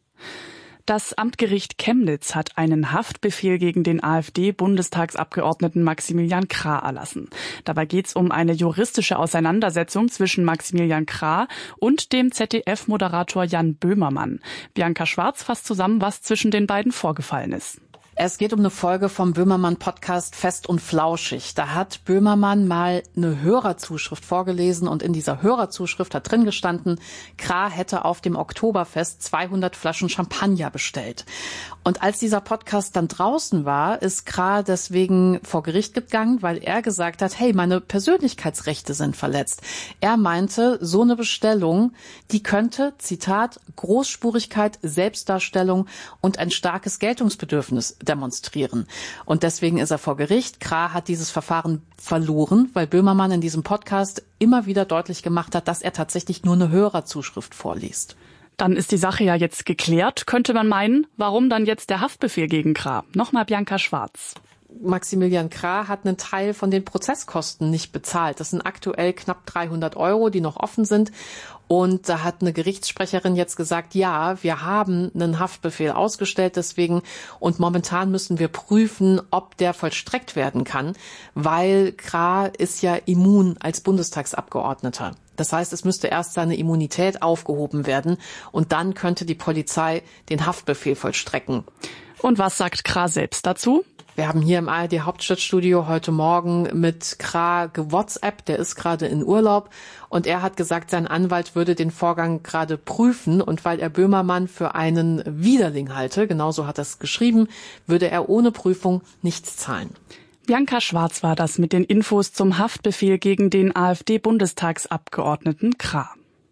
Das Amtsgericht Chemnitz hat einen Haftbefehl gegen den AfD-Bundestagsabgeordneten Maximilian Krah erlassen. Dabei geht es um eine juristische Auseinandersetzung zwischen Maximilian Krah und dem Z D F-Moderator Jan Böhmermann. Bianca Schwarz fasst zusammen, was zwischen den beiden vorgefallen ist. Es geht um eine Folge vom Böhmermann-Podcast Fest und Flauschig. Da hat Böhmermann mal eine Hörerzuschrift vorgelesen und in dieser Hörerzuschrift hat drin gestanden, Krah hätte auf dem Oktoberfest zweihundert Flaschen Champagner bestellt. Und als dieser Podcast dann draußen war, ist Krah deswegen vor Gericht gegangen, weil er gesagt hat, hey, meine Persönlichkeitsrechte sind verletzt. Er meinte, so eine Bestellung, die könnte, Zitat, Großspurigkeit, Selbstdarstellung und ein starkes Geltungsbedürfnis demonstrieren. Und deswegen ist er vor Gericht. Krah hat dieses Verfahren verloren, weil Böhmermann in diesem Podcast immer wieder deutlich gemacht hat, dass er tatsächlich nur eine Hörerzuschrift vorliest. Dann ist die Sache ja jetzt geklärt, könnte man meinen. Warum dann jetzt der Haftbefehl gegen Krah? Nochmal Bianca Schwarz. Maximilian Krah hat einen Teil von den Prozesskosten nicht bezahlt. Das sind aktuell knapp dreihundert Euro, die noch offen sind. Und da hat eine Gerichtssprecherin jetzt gesagt, ja, wir haben einen Haftbefehl ausgestellt deswegen und momentan müssen wir prüfen, ob der vollstreckt werden kann, weil Krah ist ja immun als Bundestagsabgeordneter. Das heißt, es müsste erst seine Immunität aufgehoben werden und dann könnte die Polizei den Haftbefehl vollstrecken. Und was sagt Krah selbst dazu? Wir haben hier im A R D-Hauptstadtstudio heute Morgen mit Krah gewhatsappt, der ist gerade in Urlaub und er hat gesagt, sein Anwalt würde den Vorgang gerade prüfen und weil er Böhmermann für einen Widerling halte, genauso hat er es geschrieben, würde er ohne Prüfung nichts zahlen. Bianca Schwarz war das mit den Infos zum Haftbefehl gegen den AfD-Bundestagsabgeordneten Krah.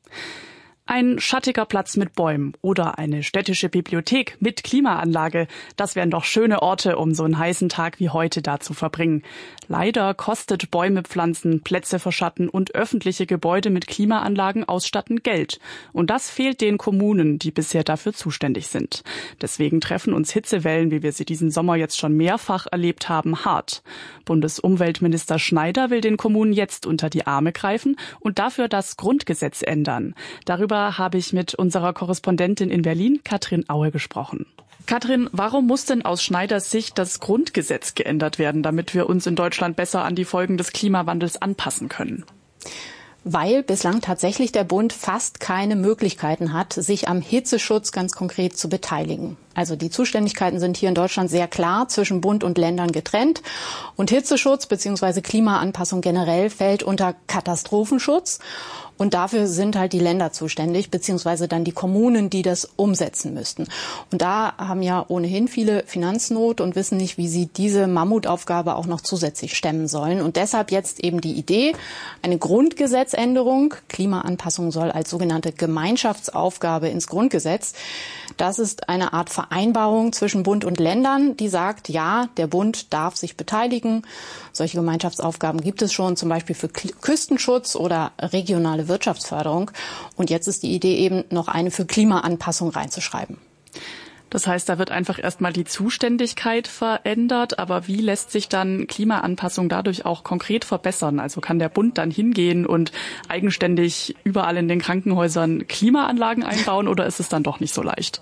Ein schattiger Platz mit Bäumen oder eine städtische Bibliothek mit Klimaanlage, das wären doch schöne Orte, um so einen heißen Tag wie heute da zu verbringen. Leider kostet Bäume pflanzen, Plätze verschatten und öffentliche Gebäude mit Klimaanlagen ausstatten Geld. Und das fehlt den Kommunen, die bisher dafür zuständig sind. Deswegen treffen uns Hitzewellen, wie wir sie diesen Sommer jetzt schon mehrfach erlebt haben, hart. Bundesumweltminister Schneider will den Kommunen jetzt unter die Arme greifen und dafür das Grundgesetz ändern. Darüber habe ich mit unserer Korrespondentin in Berlin, Katrin Aue, gesprochen. Katrin, warum muss denn aus Schneiders Sicht das Grundgesetz geändert werden, damit wir uns in Deutschland besser an die Folgen des Klimawandels anpassen können? Weil bislang tatsächlich der Bund fast keine Möglichkeiten hat, sich am Hitzeschutz ganz konkret zu beteiligen. Also die Zuständigkeiten sind hier in Deutschland sehr klar zwischen Bund und Ländern getrennt. Und Hitzeschutz bzw. Klimaanpassung generell fällt unter Katastrophenschutz. Und dafür sind halt die Länder zuständig, beziehungsweise dann die Kommunen, die das umsetzen müssten. Und da haben ja ohnehin viele Finanznot und wissen nicht, wie sie diese Mammutaufgabe auch noch zusätzlich stemmen sollen. Und deshalb jetzt eben die Idee, eine Grundgesetzänderung. Klimaanpassung soll als sogenannte Gemeinschaftsaufgabe ins Grundgesetz. Das ist eine Art Vereinbarung zwischen Bund und Ländern, die sagt, ja, der Bund darf sich beteiligen. Solche Gemeinschaftsaufgaben gibt es schon, zum Beispiel für Küstenschutz oder regionale Wirtschaftsförderung. Und jetzt ist die Idee eben, noch eine für Klimaanpassung reinzuschreiben. Das heißt, da wird einfach erstmal die Zuständigkeit verändert. Aber wie lässt sich dann Klimaanpassung dadurch auch konkret verbessern? Also kann der Bund dann hingehen und eigenständig überall in den Krankenhäusern Klimaanlagen einbauen oder ist es dann doch nicht so leicht?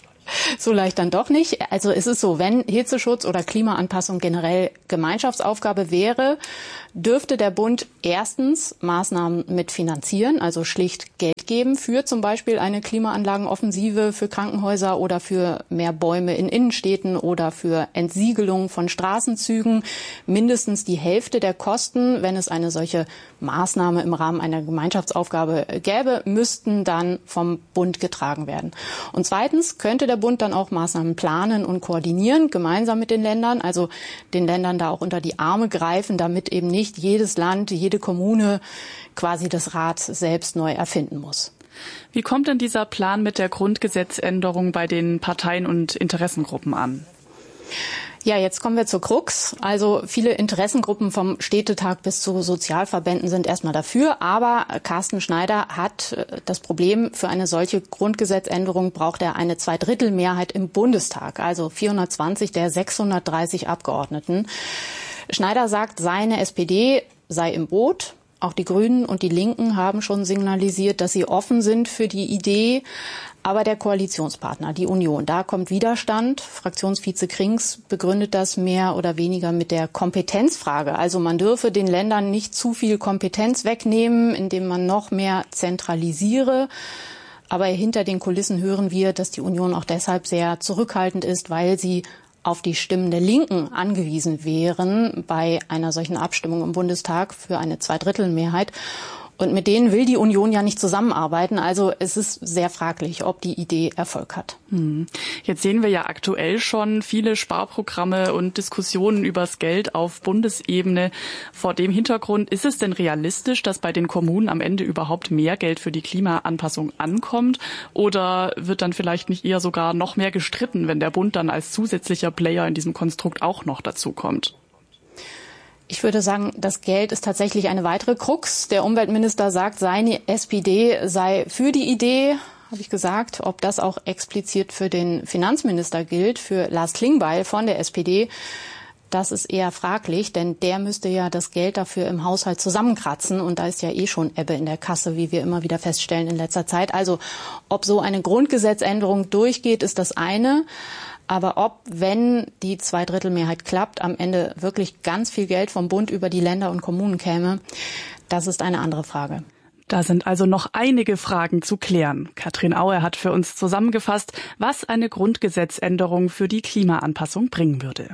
So leicht dann doch nicht. Also es ist so, wenn Hitzeschutz oder Klimaanpassung generell Gemeinschaftsaufgabe wäre, dürfte der Bund erstens Maßnahmen mitfinanzieren, also schlicht Geld geben für zum Beispiel eine Klimaanlagenoffensive für Krankenhäuser oder für mehr Bäume in Innenstädten oder für Entsiegelung von Straßenzügen. Mindestens die Hälfte der Kosten, wenn es eine solche Maßnahme im Rahmen einer Gemeinschaftsaufgabe gäbe, müssten dann vom Bund getragen werden. Und zweitens könnte der Bund dann auch Maßnahmen planen und koordinieren, gemeinsam mit den Ländern, also den Ländern da auch unter die Arme greifen, damit eben nicht jedes Land, jede Kommune quasi das Rad selbst neu erfinden muss. Wie kommt denn dieser Plan mit der Grundgesetzänderung bei den Parteien und Interessengruppen an? Ja, jetzt kommen wir zur Krux. Also viele Interessengruppen vom Städtetag bis zu Sozialverbänden sind erstmal dafür. Aber Carsten Schneider hat das Problem, für eine solche Grundgesetzänderung braucht er eine Zweidrittelmehrheit im Bundestag, also vierhundertzwanzig der sechshundertdreißig Abgeordneten. Schneider sagt, seine S P D sei im Boot. Auch die Grünen und die Linken haben schon signalisiert, dass sie offen sind für die Idee. Aber der Koalitionspartner, die Union, da kommt Widerstand. Fraktionsvize Krings begründet das mehr oder weniger mit der Kompetenzfrage. Also man dürfe den Ländern nicht zu viel Kompetenz wegnehmen, indem man noch mehr zentralisiere. Aber hinter den Kulissen hören wir, dass die Union auch deshalb sehr zurückhaltend ist, weil sie auf die Stimmen der Linken angewiesen wären bei einer solchen Abstimmung im Bundestag für eine Zweidrittelmehrheit. Und mit denen will die Union ja nicht zusammenarbeiten. Also es ist sehr fraglich, ob die Idee Erfolg hat. Jetzt sehen wir ja aktuell schon viele Sparprogramme und Diskussionen übers Geld auf Bundesebene. Vor dem Hintergrund, ist es denn realistisch, dass bei den Kommunen am Ende überhaupt mehr Geld für die Klimaanpassung ankommt? Oder wird dann vielleicht nicht eher sogar noch mehr gestritten, wenn der Bund dann als zusätzlicher Player in diesem Konstrukt auch noch dazu kommt? Ich würde sagen, das Geld ist tatsächlich eine weitere Krux. Der Umweltminister sagt, seine S P D sei für die Idee, habe ich gesagt. Ob das auch explizit für den Finanzminister gilt, für Lars Klingbeil von der S P D, das ist eher fraglich, denn der müsste ja das Geld dafür im Haushalt zusammenkratzen. Und da ist ja eh schon Ebbe in der Kasse, wie wir immer wieder feststellen in letzter Zeit. Also ob so eine Grundgesetzänderung durchgeht, ist das eine. Aber ob, wenn die Zweidrittelmehrheit klappt, am Ende wirklich ganz viel Geld vom Bund über die Länder und Kommunen käme, das ist eine andere Frage. Da sind also noch einige Fragen zu klären. Katrin Auer hat für uns zusammengefasst, was eine Grundgesetzänderung für die Klimaanpassung bringen würde.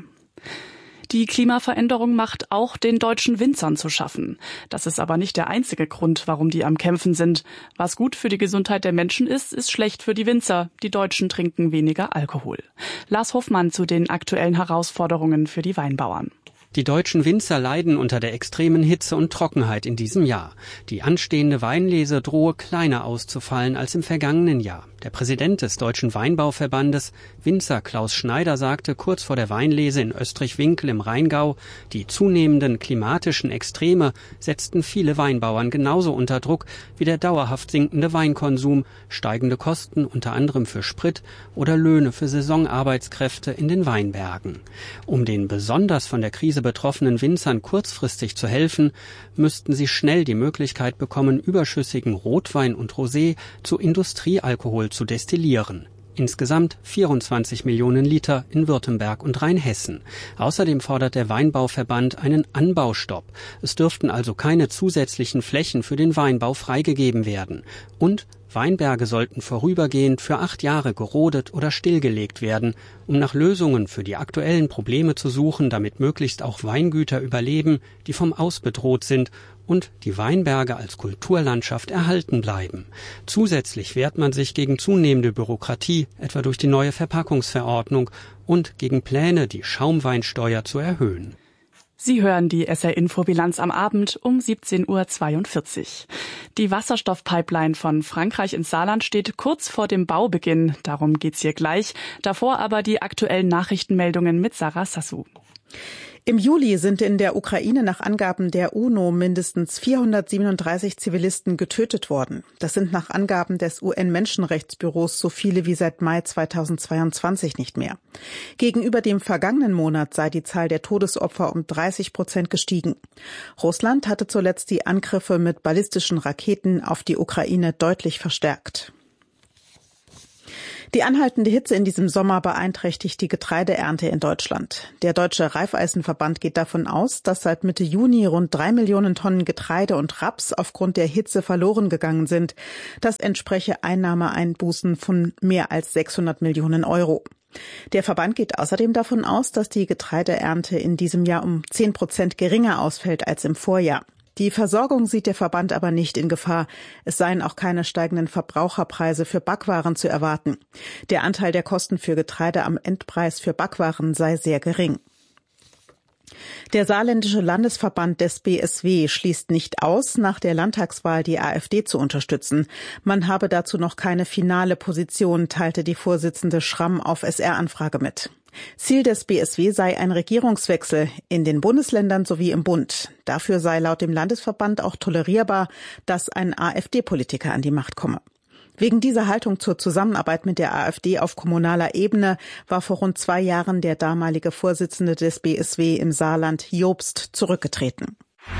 Die Klimaveränderung macht auch den deutschen Winzern zu schaffen. Das ist aber nicht der einzige Grund, warum die am Kämpfen sind. Was gut für die Gesundheit der Menschen ist, ist schlecht für die Winzer. Die Deutschen trinken weniger Alkohol. Lars Hoffmann zu den aktuellen Herausforderungen für die Weinbauern. Die deutschen Winzer leiden unter der extremen Hitze und Trockenheit in diesem Jahr. Die anstehende Weinlese drohe kleiner auszufallen als im vergangenen Jahr. Der Präsident des Deutschen Weinbauverbandes, Winzer Klaus Schneider, sagte kurz vor der Weinlese in Österreich-Winkel im Rheingau, die zunehmenden klimatischen Extreme setzten viele Weinbauern genauso unter Druck wie der dauerhaft sinkende Weinkonsum, steigende Kosten unter anderem für Sprit oder Löhne für Saisonarbeitskräfte in den Weinbergen. Um den besonders von der Krise betroffenen Winzern kurzfristig zu helfen, müssten sie schnell die Möglichkeit bekommen, überschüssigen Rotwein und Rosé zu Industriealkohol zu destillieren. Insgesamt vierundzwanzig Millionen Liter in Württemberg und Rheinhessen. Außerdem fordert der Weinbauverband einen Anbaustopp. Es dürften also keine zusätzlichen Flächen für den Weinbau freigegeben werden. Und Weinberge sollten vorübergehend für acht Jahre gerodet oder stillgelegt werden, um nach Lösungen für die aktuellen Probleme zu suchen, damit möglichst auch Weingüter überleben, die vom Aus bedroht sind und die Weinberge als Kulturlandschaft erhalten bleiben. Zusätzlich wehrt man sich gegen zunehmende Bürokratie, etwa durch die neue Verpackungsverordnung, und gegen Pläne, die Schaumweinsteuer zu erhöhen. Sie hören die S R-Info-Bilanz am Abend um siebzehn Uhr zweiundvierzig. Die Wasserstoffpipeline von Frankreich ins Saarland steht kurz vor dem Baubeginn. Darum geht's hier gleich. Davor aber die aktuellen Nachrichtenmeldungen mit Sarah Sassou. Im Juli sind in der Ukraine nach Angaben der UNO mindestens vierhundertsiebenunddreißig Zivilisten getötet worden. Das sind nach Angaben des U N-Menschenrechtsbüros so viele wie seit Mai zweitausendzweiundzwanzig nicht mehr. Gegenüber dem vergangenen Monat sei die Zahl der Todesopfer um dreißig Prozent gestiegen. Russland hatte zuletzt die Angriffe mit ballistischen Raketen auf die Ukraine deutlich verstärkt. Die anhaltende Hitze in diesem Sommer beeinträchtigt die Getreideernte in Deutschland. Der Deutsche Reifeisenverband geht davon aus, dass seit Mitte Juni rund drei Millionen Tonnen Getreide und Raps aufgrund der Hitze verloren gegangen sind. Das entspreche Einnahmeeinbußen von mehr als sechshundert Millionen Euro. Der Verband geht außerdem davon aus, dass die Getreideernte in diesem Jahr um zehn Prozent geringer ausfällt als im Vorjahr. Die Versorgung sieht der Verband aber nicht in Gefahr. Es seien auch keine steigenden Verbraucherpreise für Backwaren zu erwarten. Der Anteil der Kosten für Getreide am Endpreis für Backwaren sei sehr gering. Der saarländische Landesverband des B S W schließt nicht aus, nach der Landtagswahl die AfD zu unterstützen. Man habe dazu noch keine finale Position, teilte die Vorsitzende Schramm auf S R-Anfrage mit. Ziel des B S W sei ein Regierungswechsel in den Bundesländern sowie im Bund. Dafür sei laut dem Landesverband auch tolerierbar, dass ein AfD-Politiker an die Macht komme. Wegen dieser Haltung zur Zusammenarbeit mit der AfD auf kommunaler Ebene war vor rund zwei Jahren der damalige Vorsitzende des B S W im Saarland, Jobst, zurückgetreten.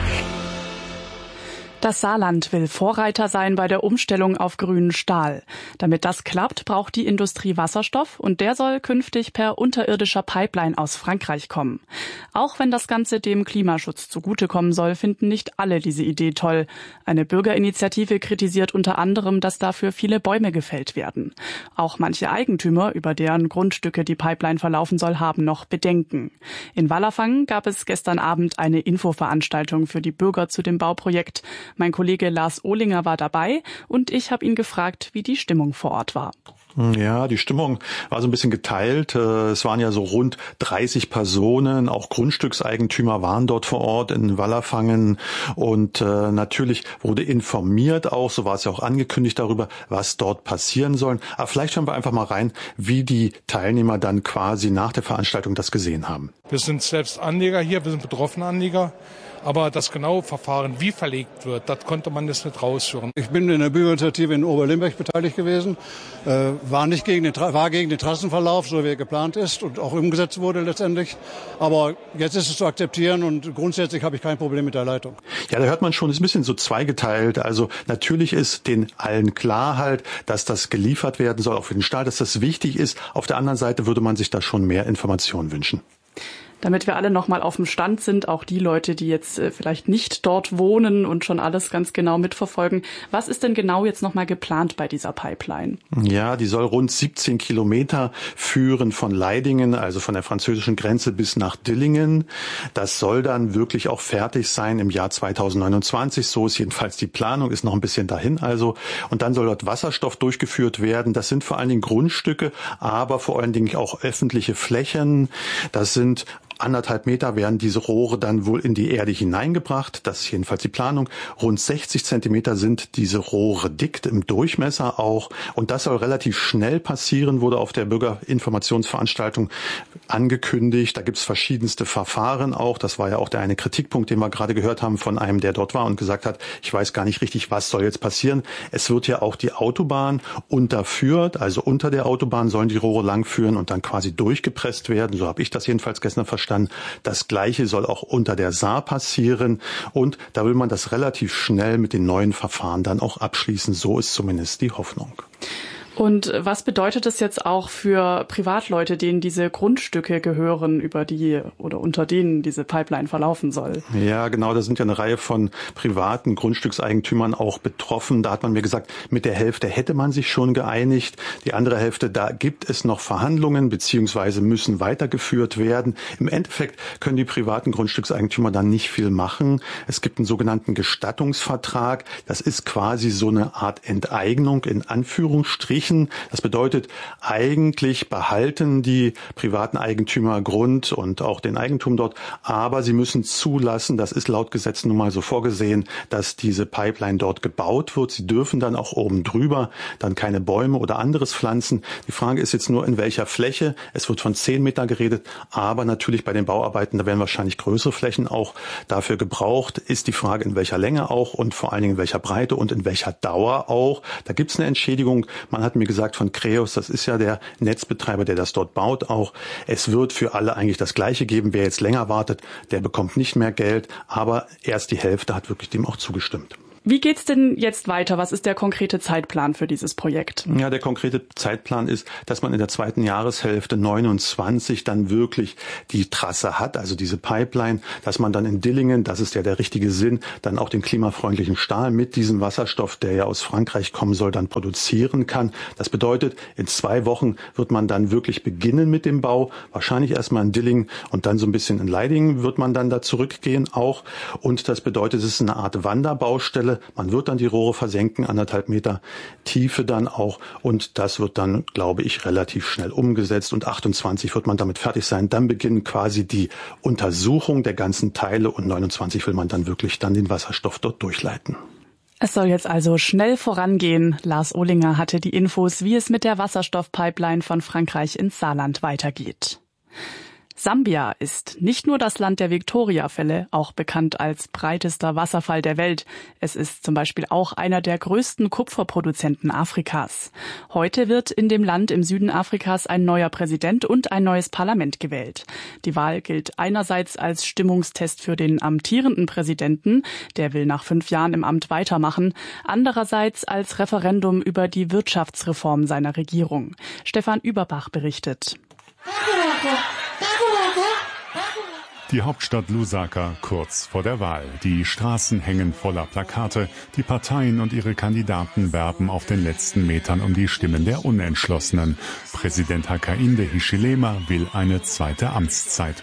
Das Saarland will Vorreiter sein bei der Umstellung auf grünen Stahl. Damit das klappt, braucht die Industrie Wasserstoff und der soll künftig per unterirdischer Pipeline aus Frankreich kommen. Auch wenn das Ganze dem Klimaschutz zugutekommen soll, finden nicht alle diese Idee toll. Eine Bürgerinitiative kritisiert unter anderem, dass dafür viele Bäume gefällt werden. Auch manche Eigentümer, über deren Grundstücke die Pipeline verlaufen soll, haben noch Bedenken. In Wallerfangen gab es gestern Abend eine Infoveranstaltung für die Bürger zu dem Bauprojekt. Mein Kollege Lars Ohlinger war dabei und ich habe ihn gefragt, wie die Stimmung vor Ort war. Ja, die Stimmung war so ein bisschen geteilt. Es waren ja so rund dreißig Personen, auch Grundstückseigentümer waren dort vor Ort in Wallerfangen und äh, natürlich wurde informiert auch, so war es ja auch angekündigt darüber, was dort passieren soll. Aber vielleicht schauen wir einfach mal rein, wie die Teilnehmer dann quasi nach der Veranstaltung das gesehen haben. Wir sind selbst Anleger hier, wir sind betroffene Anleger. Aber das genaue Verfahren, wie verlegt wird, das konnte man jetzt nicht rausführen. Ich bin in der Bürgerinitiative in Oberlimberg beteiligt gewesen, äh, war nicht gegen den, war gegen den Trassenverlauf, so wie er geplant ist und auch umgesetzt wurde letztendlich. Aber jetzt ist es zu akzeptieren und grundsätzlich habe ich kein Problem mit der Leitung. Ja, da hört man schon, es ist ein bisschen so zweigeteilt. Also natürlich ist den allen klar halt, dass das geliefert werden soll, auch für den Stahl, dass das wichtig ist. Auf der anderen Seite würde man sich da schon mehr Informationen wünschen. Damit wir alle noch mal auf dem Stand sind, auch die Leute, die jetzt äh, vielleicht nicht dort wohnen und schon alles ganz genau mitverfolgen. Was ist denn genau jetzt noch mal geplant bei dieser Pipeline? Ja, die soll rund siebzehn Kilometer führen von Leidingen, also von der französischen Grenze bis nach Dillingen. Das soll dann wirklich auch fertig sein im Jahr zweitausendneunundzwanzig. So ist jedenfalls die Planung, ist noch ein bisschen dahin also. Und dann soll dort Wasserstoff durchgeführt werden. Das sind vor allen Dingen Grundstücke, aber vor allen Dingen auch öffentliche Flächen. Das sind anderthalb Meter werden diese Rohre dann wohl in die Erde hineingebracht. Das ist jedenfalls die Planung. Rund sechzig Zentimeter sind diese Rohre dick im Durchmesser auch. Und das soll relativ schnell passieren, wurde auf der Bürgerinformationsveranstaltung angekündigt. Da gibt es verschiedenste Verfahren auch. Das war ja auch der eine Kritikpunkt, den wir gerade gehört haben von einem, der dort war und gesagt hat, ich weiß gar nicht richtig, was soll jetzt passieren. Es wird ja auch die Autobahn unterführt, also unter der Autobahn sollen die Rohre langführen und dann quasi durchgepresst werden. So habe ich das jedenfalls gestern verstanden. Das Gleiche soll auch unter der Saar passieren und da will man das relativ schnell mit den neuen Verfahren dann auch abschließen. So ist zumindest die Hoffnung. Und was bedeutet das jetzt auch für Privatleute, denen diese Grundstücke gehören, über die oder unter denen diese Pipeline verlaufen soll? Ja, genau, da sind ja eine Reihe von privaten Grundstückseigentümern auch betroffen. Da hat man mir gesagt, mit der Hälfte hätte man sich schon geeinigt. Die andere Hälfte, da gibt es noch Verhandlungen beziehungsweise müssen weitergeführt werden. Im Endeffekt können die privaten Grundstückseigentümer dann nicht viel machen. Es gibt einen sogenannten Gestattungsvertrag. Das ist quasi so eine Art Enteignung in Anführungsstrichen. Das bedeutet, eigentlich behalten die privaten Eigentümer Grund und auch den Eigentum dort, aber sie müssen zulassen, das ist laut Gesetz nun mal so vorgesehen, dass diese Pipeline dort gebaut wird. Sie dürfen dann auch oben drüber dann keine Bäume oder anderes pflanzen. Die Frage ist jetzt nur, in welcher Fläche. Es wird von zehn Meter geredet, aber natürlich bei den Bauarbeiten, da werden wahrscheinlich größere Flächen auch dafür gebraucht. Ist die Frage, in welcher Länge auch und vor allen Dingen in welcher Breite und in welcher Dauer auch. Da gibt es eine Entschädigung. Man hat mir gesagt von Kreos, das ist ja der Netzbetreiber, der das dort baut auch. Es wird für alle eigentlich das Gleiche geben. Wer jetzt länger wartet, der bekommt nicht mehr Geld, aber erst die Hälfte hat wirklich dem auch zugestimmt. Wie geht's denn jetzt weiter? Was ist der konkrete Zeitplan für dieses Projekt? Ja, der konkrete Zeitplan ist, dass man in der zweiten Jahreshälfte neunundzwanzig dann wirklich die Trasse hat, also diese Pipeline, dass man dann in Dillingen, das ist ja der richtige Sinn, dann auch den klimafreundlichen Stahl mit diesem Wasserstoff, der ja aus Frankreich kommen soll, dann produzieren kann. Das bedeutet, in zwei Wochen wird man dann wirklich beginnen mit dem Bau, wahrscheinlich erstmal in Dillingen und dann so ein bisschen in Leidingen wird man dann da zurückgehen auch. Und das bedeutet, es ist eine Art Wanderbaustelle. Man wird dann die Rohre versenken, anderthalb Meter Tiefe dann auch. Und das wird dann, glaube ich, relativ schnell umgesetzt. Und achtundzwanzig wird man damit fertig sein. Dann beginnen quasi die Untersuchung der ganzen Teile. Und neunundzwanzig will man dann wirklich dann den Wasserstoff dort durchleiten. Es soll jetzt also schnell vorangehen. Lars Ohlinger hatte die Infos, wie es mit der Wasserstoffpipeline von Frankreich ins Saarland weitergeht. Sambia ist nicht nur das Land der Victoria-Fälle, auch bekannt als breitester Wasserfall der Welt. Es ist zum Beispiel auch einer der größten Kupferproduzenten Afrikas. Heute wird in dem Land im Süden Afrikas ein neuer Präsident und ein neues Parlament gewählt. Die Wahl gilt einerseits als Stimmungstest für den amtierenden Präsidenten, der will nach fünf Jahren im Amt weitermachen, andererseits als Referendum über die Wirtschaftsreform seiner Regierung. Stefan Überbach berichtet. Die Hauptstadt Lusaka kurz vor der Wahl. Die Straßen hängen voller Plakate. Die Parteien und ihre Kandidaten werben auf den letzten Metern um die Stimmen der Unentschlossenen. Präsident Hakainde Hichilema will eine zweite Amtszeit.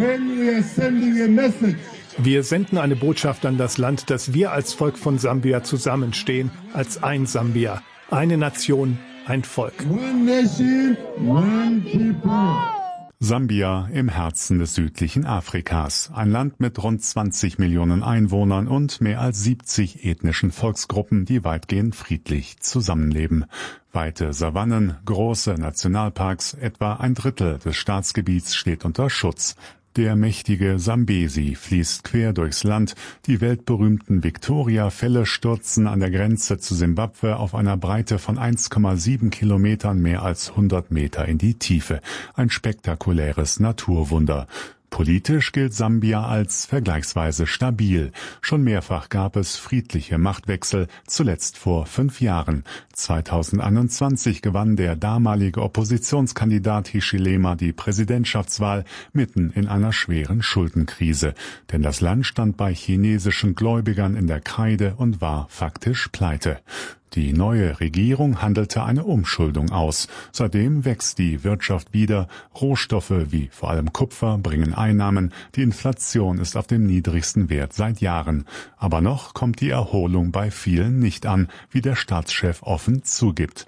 Wir senden eine Botschaft an das Land, dass wir als Volk von Sambia zusammenstehen, als ein Sambia, eine Nation, ein Volk. One nation, one people. Sambia im Herzen des südlichen Afrikas. Ein Land mit rund zwanzig Millionen Einwohnern und mehr als siebzig ethnischen Volksgruppen, die weitgehend friedlich zusammenleben. Weite Savannen, große Nationalparks, etwa ein Drittel des Staatsgebiets steht unter Schutz. Der mächtige Sambesi fließt quer durchs Land. Die weltberühmten Victoria-Fälle stürzen an der Grenze zu Simbabwe auf einer Breite von eins Komma sieben Kilometern mehr als hundert Meter in die Tiefe. Ein spektakuläres Naturwunder. Politisch gilt Sambia als vergleichsweise stabil. Schon mehrfach gab es friedliche Machtwechsel, zuletzt vor fünf Jahren. zweitausendeinundzwanzig gewann der damalige Oppositionskandidat Hichilema die Präsidentschaftswahl mitten in einer schweren Schuldenkrise. Denn das Land stand bei chinesischen Gläubigern in der Kreide und war faktisch pleite. Die neue Regierung handelte eine Umschuldung aus. Seitdem wächst die Wirtschaft wieder. Rohstoffe wie vor allem Kupfer bringen Einnahmen. Die Inflation ist auf dem niedrigsten Wert seit Jahren. Aber noch kommt die Erholung bei vielen nicht an, wie der Staatschef offen zugibt.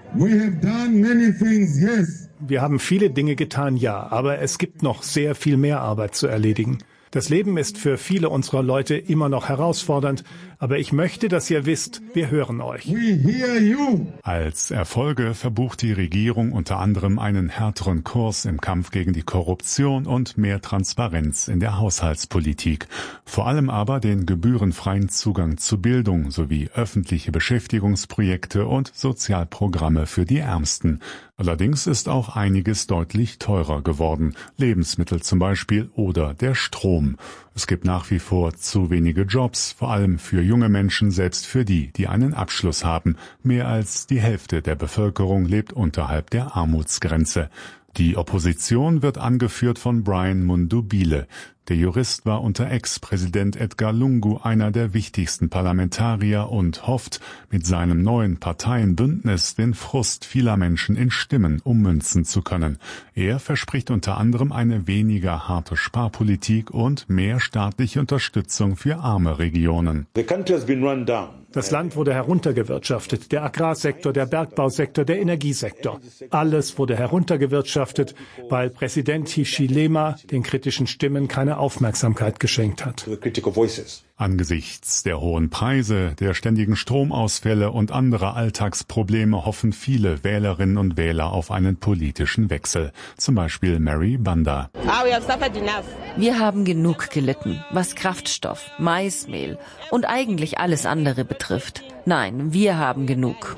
Wir haben viele Dinge getan, ja, aber es gibt noch sehr viel mehr Arbeit zu erledigen. Das Leben ist für viele unserer Leute immer noch herausfordernd, aber ich möchte, dass ihr wisst, wir hören euch. Als Erfolge verbucht die Regierung unter anderem einen härteren Kurs im Kampf gegen die Korruption und mehr Transparenz in der Haushaltspolitik. Vor allem aber den gebührenfreien Zugang zu Bildung sowie öffentliche Beschäftigungsprojekte und Sozialprogramme für die Ärmsten. Allerdings ist auch einiges deutlich teurer geworden. Lebensmittel zum Beispiel oder der Strom. Es gibt nach wie vor zu wenige Jobs, vor allem für junge Menschen, selbst für die, die einen Abschluss haben. Mehr als die Hälfte der Bevölkerung lebt unterhalb der Armutsgrenze. Die Opposition wird angeführt von Brian Mundubile. Der Jurist war unter Ex-Präsident Edgar Lungu einer der wichtigsten Parlamentarier und hofft, mit seinem neuen Parteienbündnis den Frust vieler Menschen in Stimmen ummünzen zu können. Er verspricht unter anderem eine weniger harte Sparpolitik und mehr staatliche Unterstützung für arme Regionen. The country has been run down. Das Land wurde heruntergewirtschaftet, der Agrarsektor, der Bergbausektor, der Energiesektor. Alles wurde heruntergewirtschaftet, weil Präsident Hichilema den kritischen Stimmen keine Aufmerksamkeit geschenkt hat. Angesichts der hohen Preise, der ständigen Stromausfälle und anderer Alltagsprobleme hoffen viele Wählerinnen und Wähler auf einen politischen Wechsel. Zum Beispiel Mary Banda. Wir haben genug gelitten, was Kraftstoff, Maismehl und eigentlich alles andere betrifft. Nein, wir haben genug.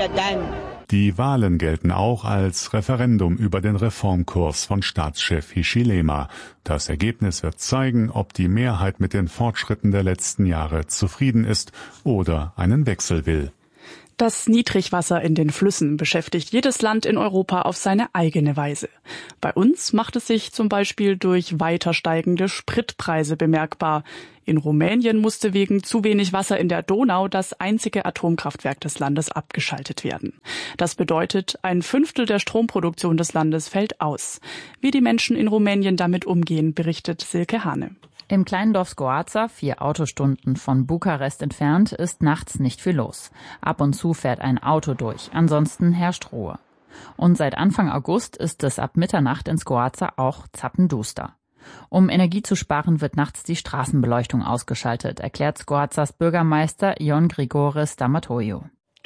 Die Wahlen gelten auch als Referendum über den Reformkurs von Staatschef Hichilema. Das Ergebnis wird zeigen, ob die Mehrheit mit den Fortschritten der letzten Jahre zufrieden ist oder einen Wechsel will. Das Niedrigwasser in den Flüssen beschäftigt jedes Land in Europa auf seine eigene Weise. Bei uns macht es sich zum Beispiel durch weiter steigende Spritpreise bemerkbar. In Rumänien musste wegen zu wenig Wasser in der Donau das einzige Atomkraftwerk des Landes abgeschaltet werden. Das bedeutet, ein Fünftel der Stromproduktion des Landes fällt aus. Wie die Menschen in Rumänien damit umgehen, berichtet Silke Hane. Im kleinen Dorf Scoața, vier Autostunden von Bukarest entfernt, ist nachts nicht viel los. Ab und zu fährt ein Auto durch, ansonsten herrscht Ruhe. Und seit Anfang August ist es ab Mitternacht in Scoața auch zappenduster. Um Energie zu sparen, wird nachts die Straßenbeleuchtung ausgeschaltet, erklärt Scoațas Bürgermeister Ion Grigore Stamatoiu.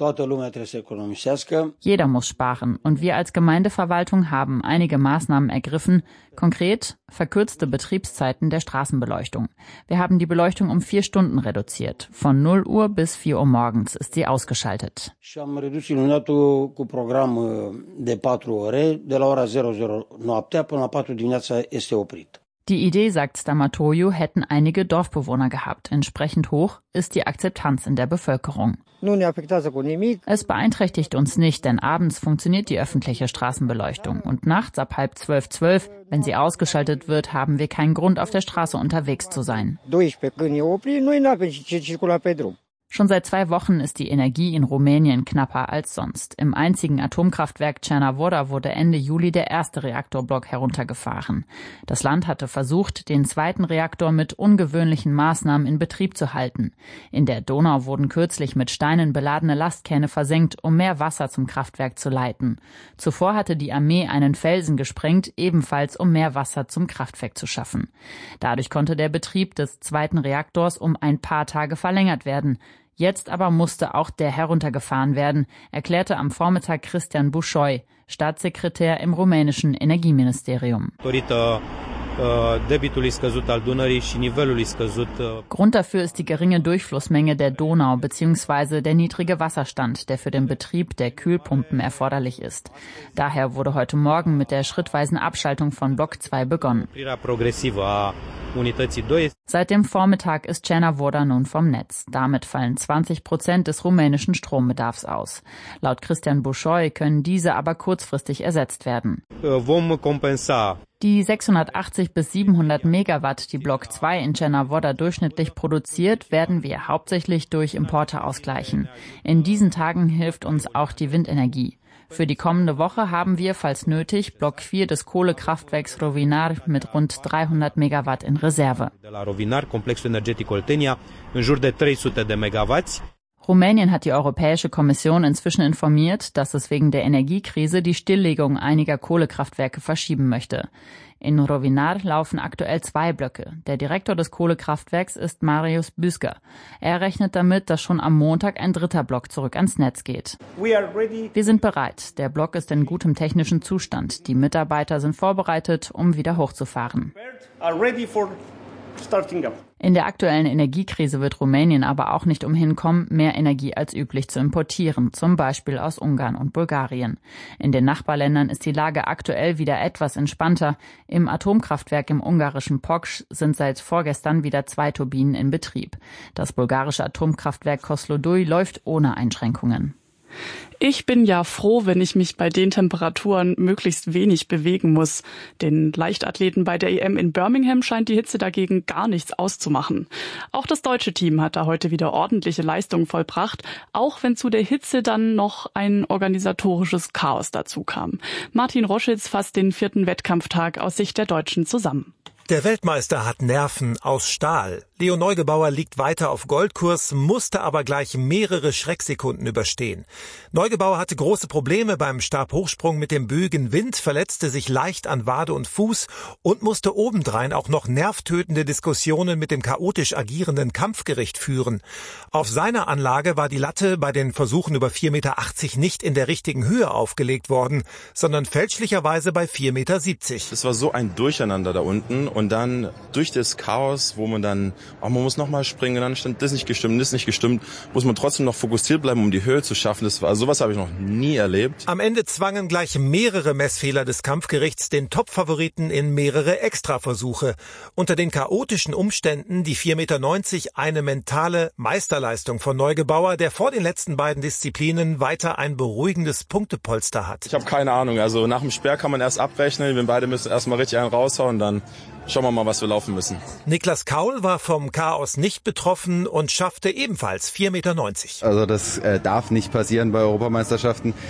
Jeder muss sparen und wir als Gemeindeverwaltung haben einige Maßnahmen ergriffen, konkret verkürzte Betriebszeiten der Straßenbeleuchtung. Wir haben die Beleuchtung um vier Stunden reduziert. Von null Uhr bis vier Uhr morgens ist sie ausgeschaltet. Die Idee, sagt Stamatoiu, hätten einige Dorfbewohner gehabt. Entsprechend hoch ist die Akzeptanz in der Bevölkerung. Es beeinträchtigt uns nicht, denn abends funktioniert die öffentliche Straßenbeleuchtung. Und nachts ab halb zwölf, zwölf, wenn sie ausgeschaltet wird, haben wir keinen Grund, auf der Straße unterwegs zu sein. Schon seit zwei Wochen ist die Energie in Rumänien knapper als sonst. Im einzigen Atomkraftwerk Cernavodă wurde Ende Juli der erste Reaktorblock heruntergefahren. Das Land hatte versucht, den zweiten Reaktor mit ungewöhnlichen Maßnahmen in Betrieb zu halten. In der Donau wurden kürzlich mit Steinen beladene Lastkähne versenkt, um mehr Wasser zum Kraftwerk zu leiten. Zuvor hatte die Armee einen Felsen gesprengt, ebenfalls um mehr Wasser zum Kraftwerk zu schaffen. Dadurch konnte der Betrieb des zweiten Reaktors um ein paar Tage verlängert werden. Jetzt aber musste auch der heruntergefahren werden, erklärte am Vormittag Cristian Bușoi, Staatssekretär im rumänischen Energieministerium. Grund dafür ist die geringe Durchflussmenge der Donau bzw. der niedrige Wasserstand, der für den Betrieb der Kühlpumpen erforderlich ist. Daher wurde heute Morgen mit der schrittweisen Abschaltung von Block zwei begonnen. Seit dem Vormittag ist Cernavodă nun vom Netz. Damit fallen zwanzig Prozent des rumänischen Strombedarfs aus. Laut Cristian Bușoi können diese aber kurzfristig ersetzt werden. Die sechshundertachtzig bis siebenhundert Megawatt, die Block zwei in Cernavodă durchschnittlich produziert, werden wir hauptsächlich durch Importe ausgleichen. In diesen Tagen hilft uns auch die Windenergie. Für die kommende Woche haben wir, falls nötig, Block vier des Kohlekraftwerks Rovinar mit rund dreihundert Megawatt in Reserve. Rumänien hat die Europäische Kommission inzwischen informiert, dass es wegen der Energiekrise die Stilllegung einiger Kohlekraftwerke verschieben möchte. In Rovinar laufen aktuell zwei Blöcke. Der Direktor des Kohlekraftwerks ist Marius Büsker. Er rechnet damit, dass schon am Montag ein dritter Block zurück ans Netz geht. Wir sind bereit. Der Block ist in gutem technischen Zustand. Die Mitarbeiter sind vorbereitet, um wieder hochzufahren. In der aktuellen Energiekrise wird Rumänien aber auch nicht umhin kommen, mehr Energie als üblich zu importieren, zum Beispiel aus Ungarn und Bulgarien. In den Nachbarländern ist die Lage aktuell wieder etwas entspannter. Im Atomkraftwerk im ungarischen Poksch sind seit vorgestern wieder zwei Turbinen in Betrieb. Das bulgarische Atomkraftwerk Kozloduy läuft ohne Einschränkungen. Ich bin ja froh, wenn ich mich bei den Temperaturen möglichst wenig bewegen muss. Den Leichtathleten bei der E M in Birmingham scheint die Hitze dagegen gar nichts auszumachen. Auch das deutsche Team hat da heute wieder ordentliche Leistungen vollbracht, auch wenn zu der Hitze dann noch ein organisatorisches Chaos dazu kam. Martin Roschitz fasst den vierten Wettkampftag aus Sicht der Deutschen zusammen. Der Weltmeister hat Nerven aus Stahl. Leo Neugebauer liegt weiter auf Goldkurs, musste aber gleich mehrere Schrecksekunden überstehen. Neugebauer hatte große Probleme beim Stabhochsprung mit dem böigen Wind, verletzte sich leicht an Wade und Fuß und musste obendrein auch noch nervtötende Diskussionen mit dem chaotisch agierenden Kampfgericht führen. Auf seiner Anlage war die Latte bei den Versuchen über vier Meter achtzig nicht in der richtigen Höhe aufgelegt worden, sondern fälschlicherweise bei vier Meter siebzig. Es war so ein Durcheinander da unten. Und dann durch das Chaos, wo man dann, oh, man muss nochmal springen, dann stand das nicht gestimmt, das nicht gestimmt, muss man trotzdem noch fokussiert bleiben, um die Höhe zu schaffen. Das war, sowas habe ich noch nie erlebt. Am Ende zwangen gleich mehrere Messfehler des Kampfgerichts den Top-Favoriten in mehrere Extraversuche. Unter den chaotischen Umständen die vier Meter neunzig eine mentale Meisterleistung von Neugebauer, der vor den letzten beiden Disziplinen weiter ein beruhigendes Punktepolster hat. Ich habe keine Ahnung, also nach dem Sperr kann man erst abrechnen, wenn beide müssen erstmal richtig einen raushauen, dann schauen wir mal, was wir laufen müssen. Niklas Kaul war vom Chaos nicht betroffen und schaffte ebenfalls vier Meter neunzig. Also das äh, darf nicht passieren bei Europameisterschaften.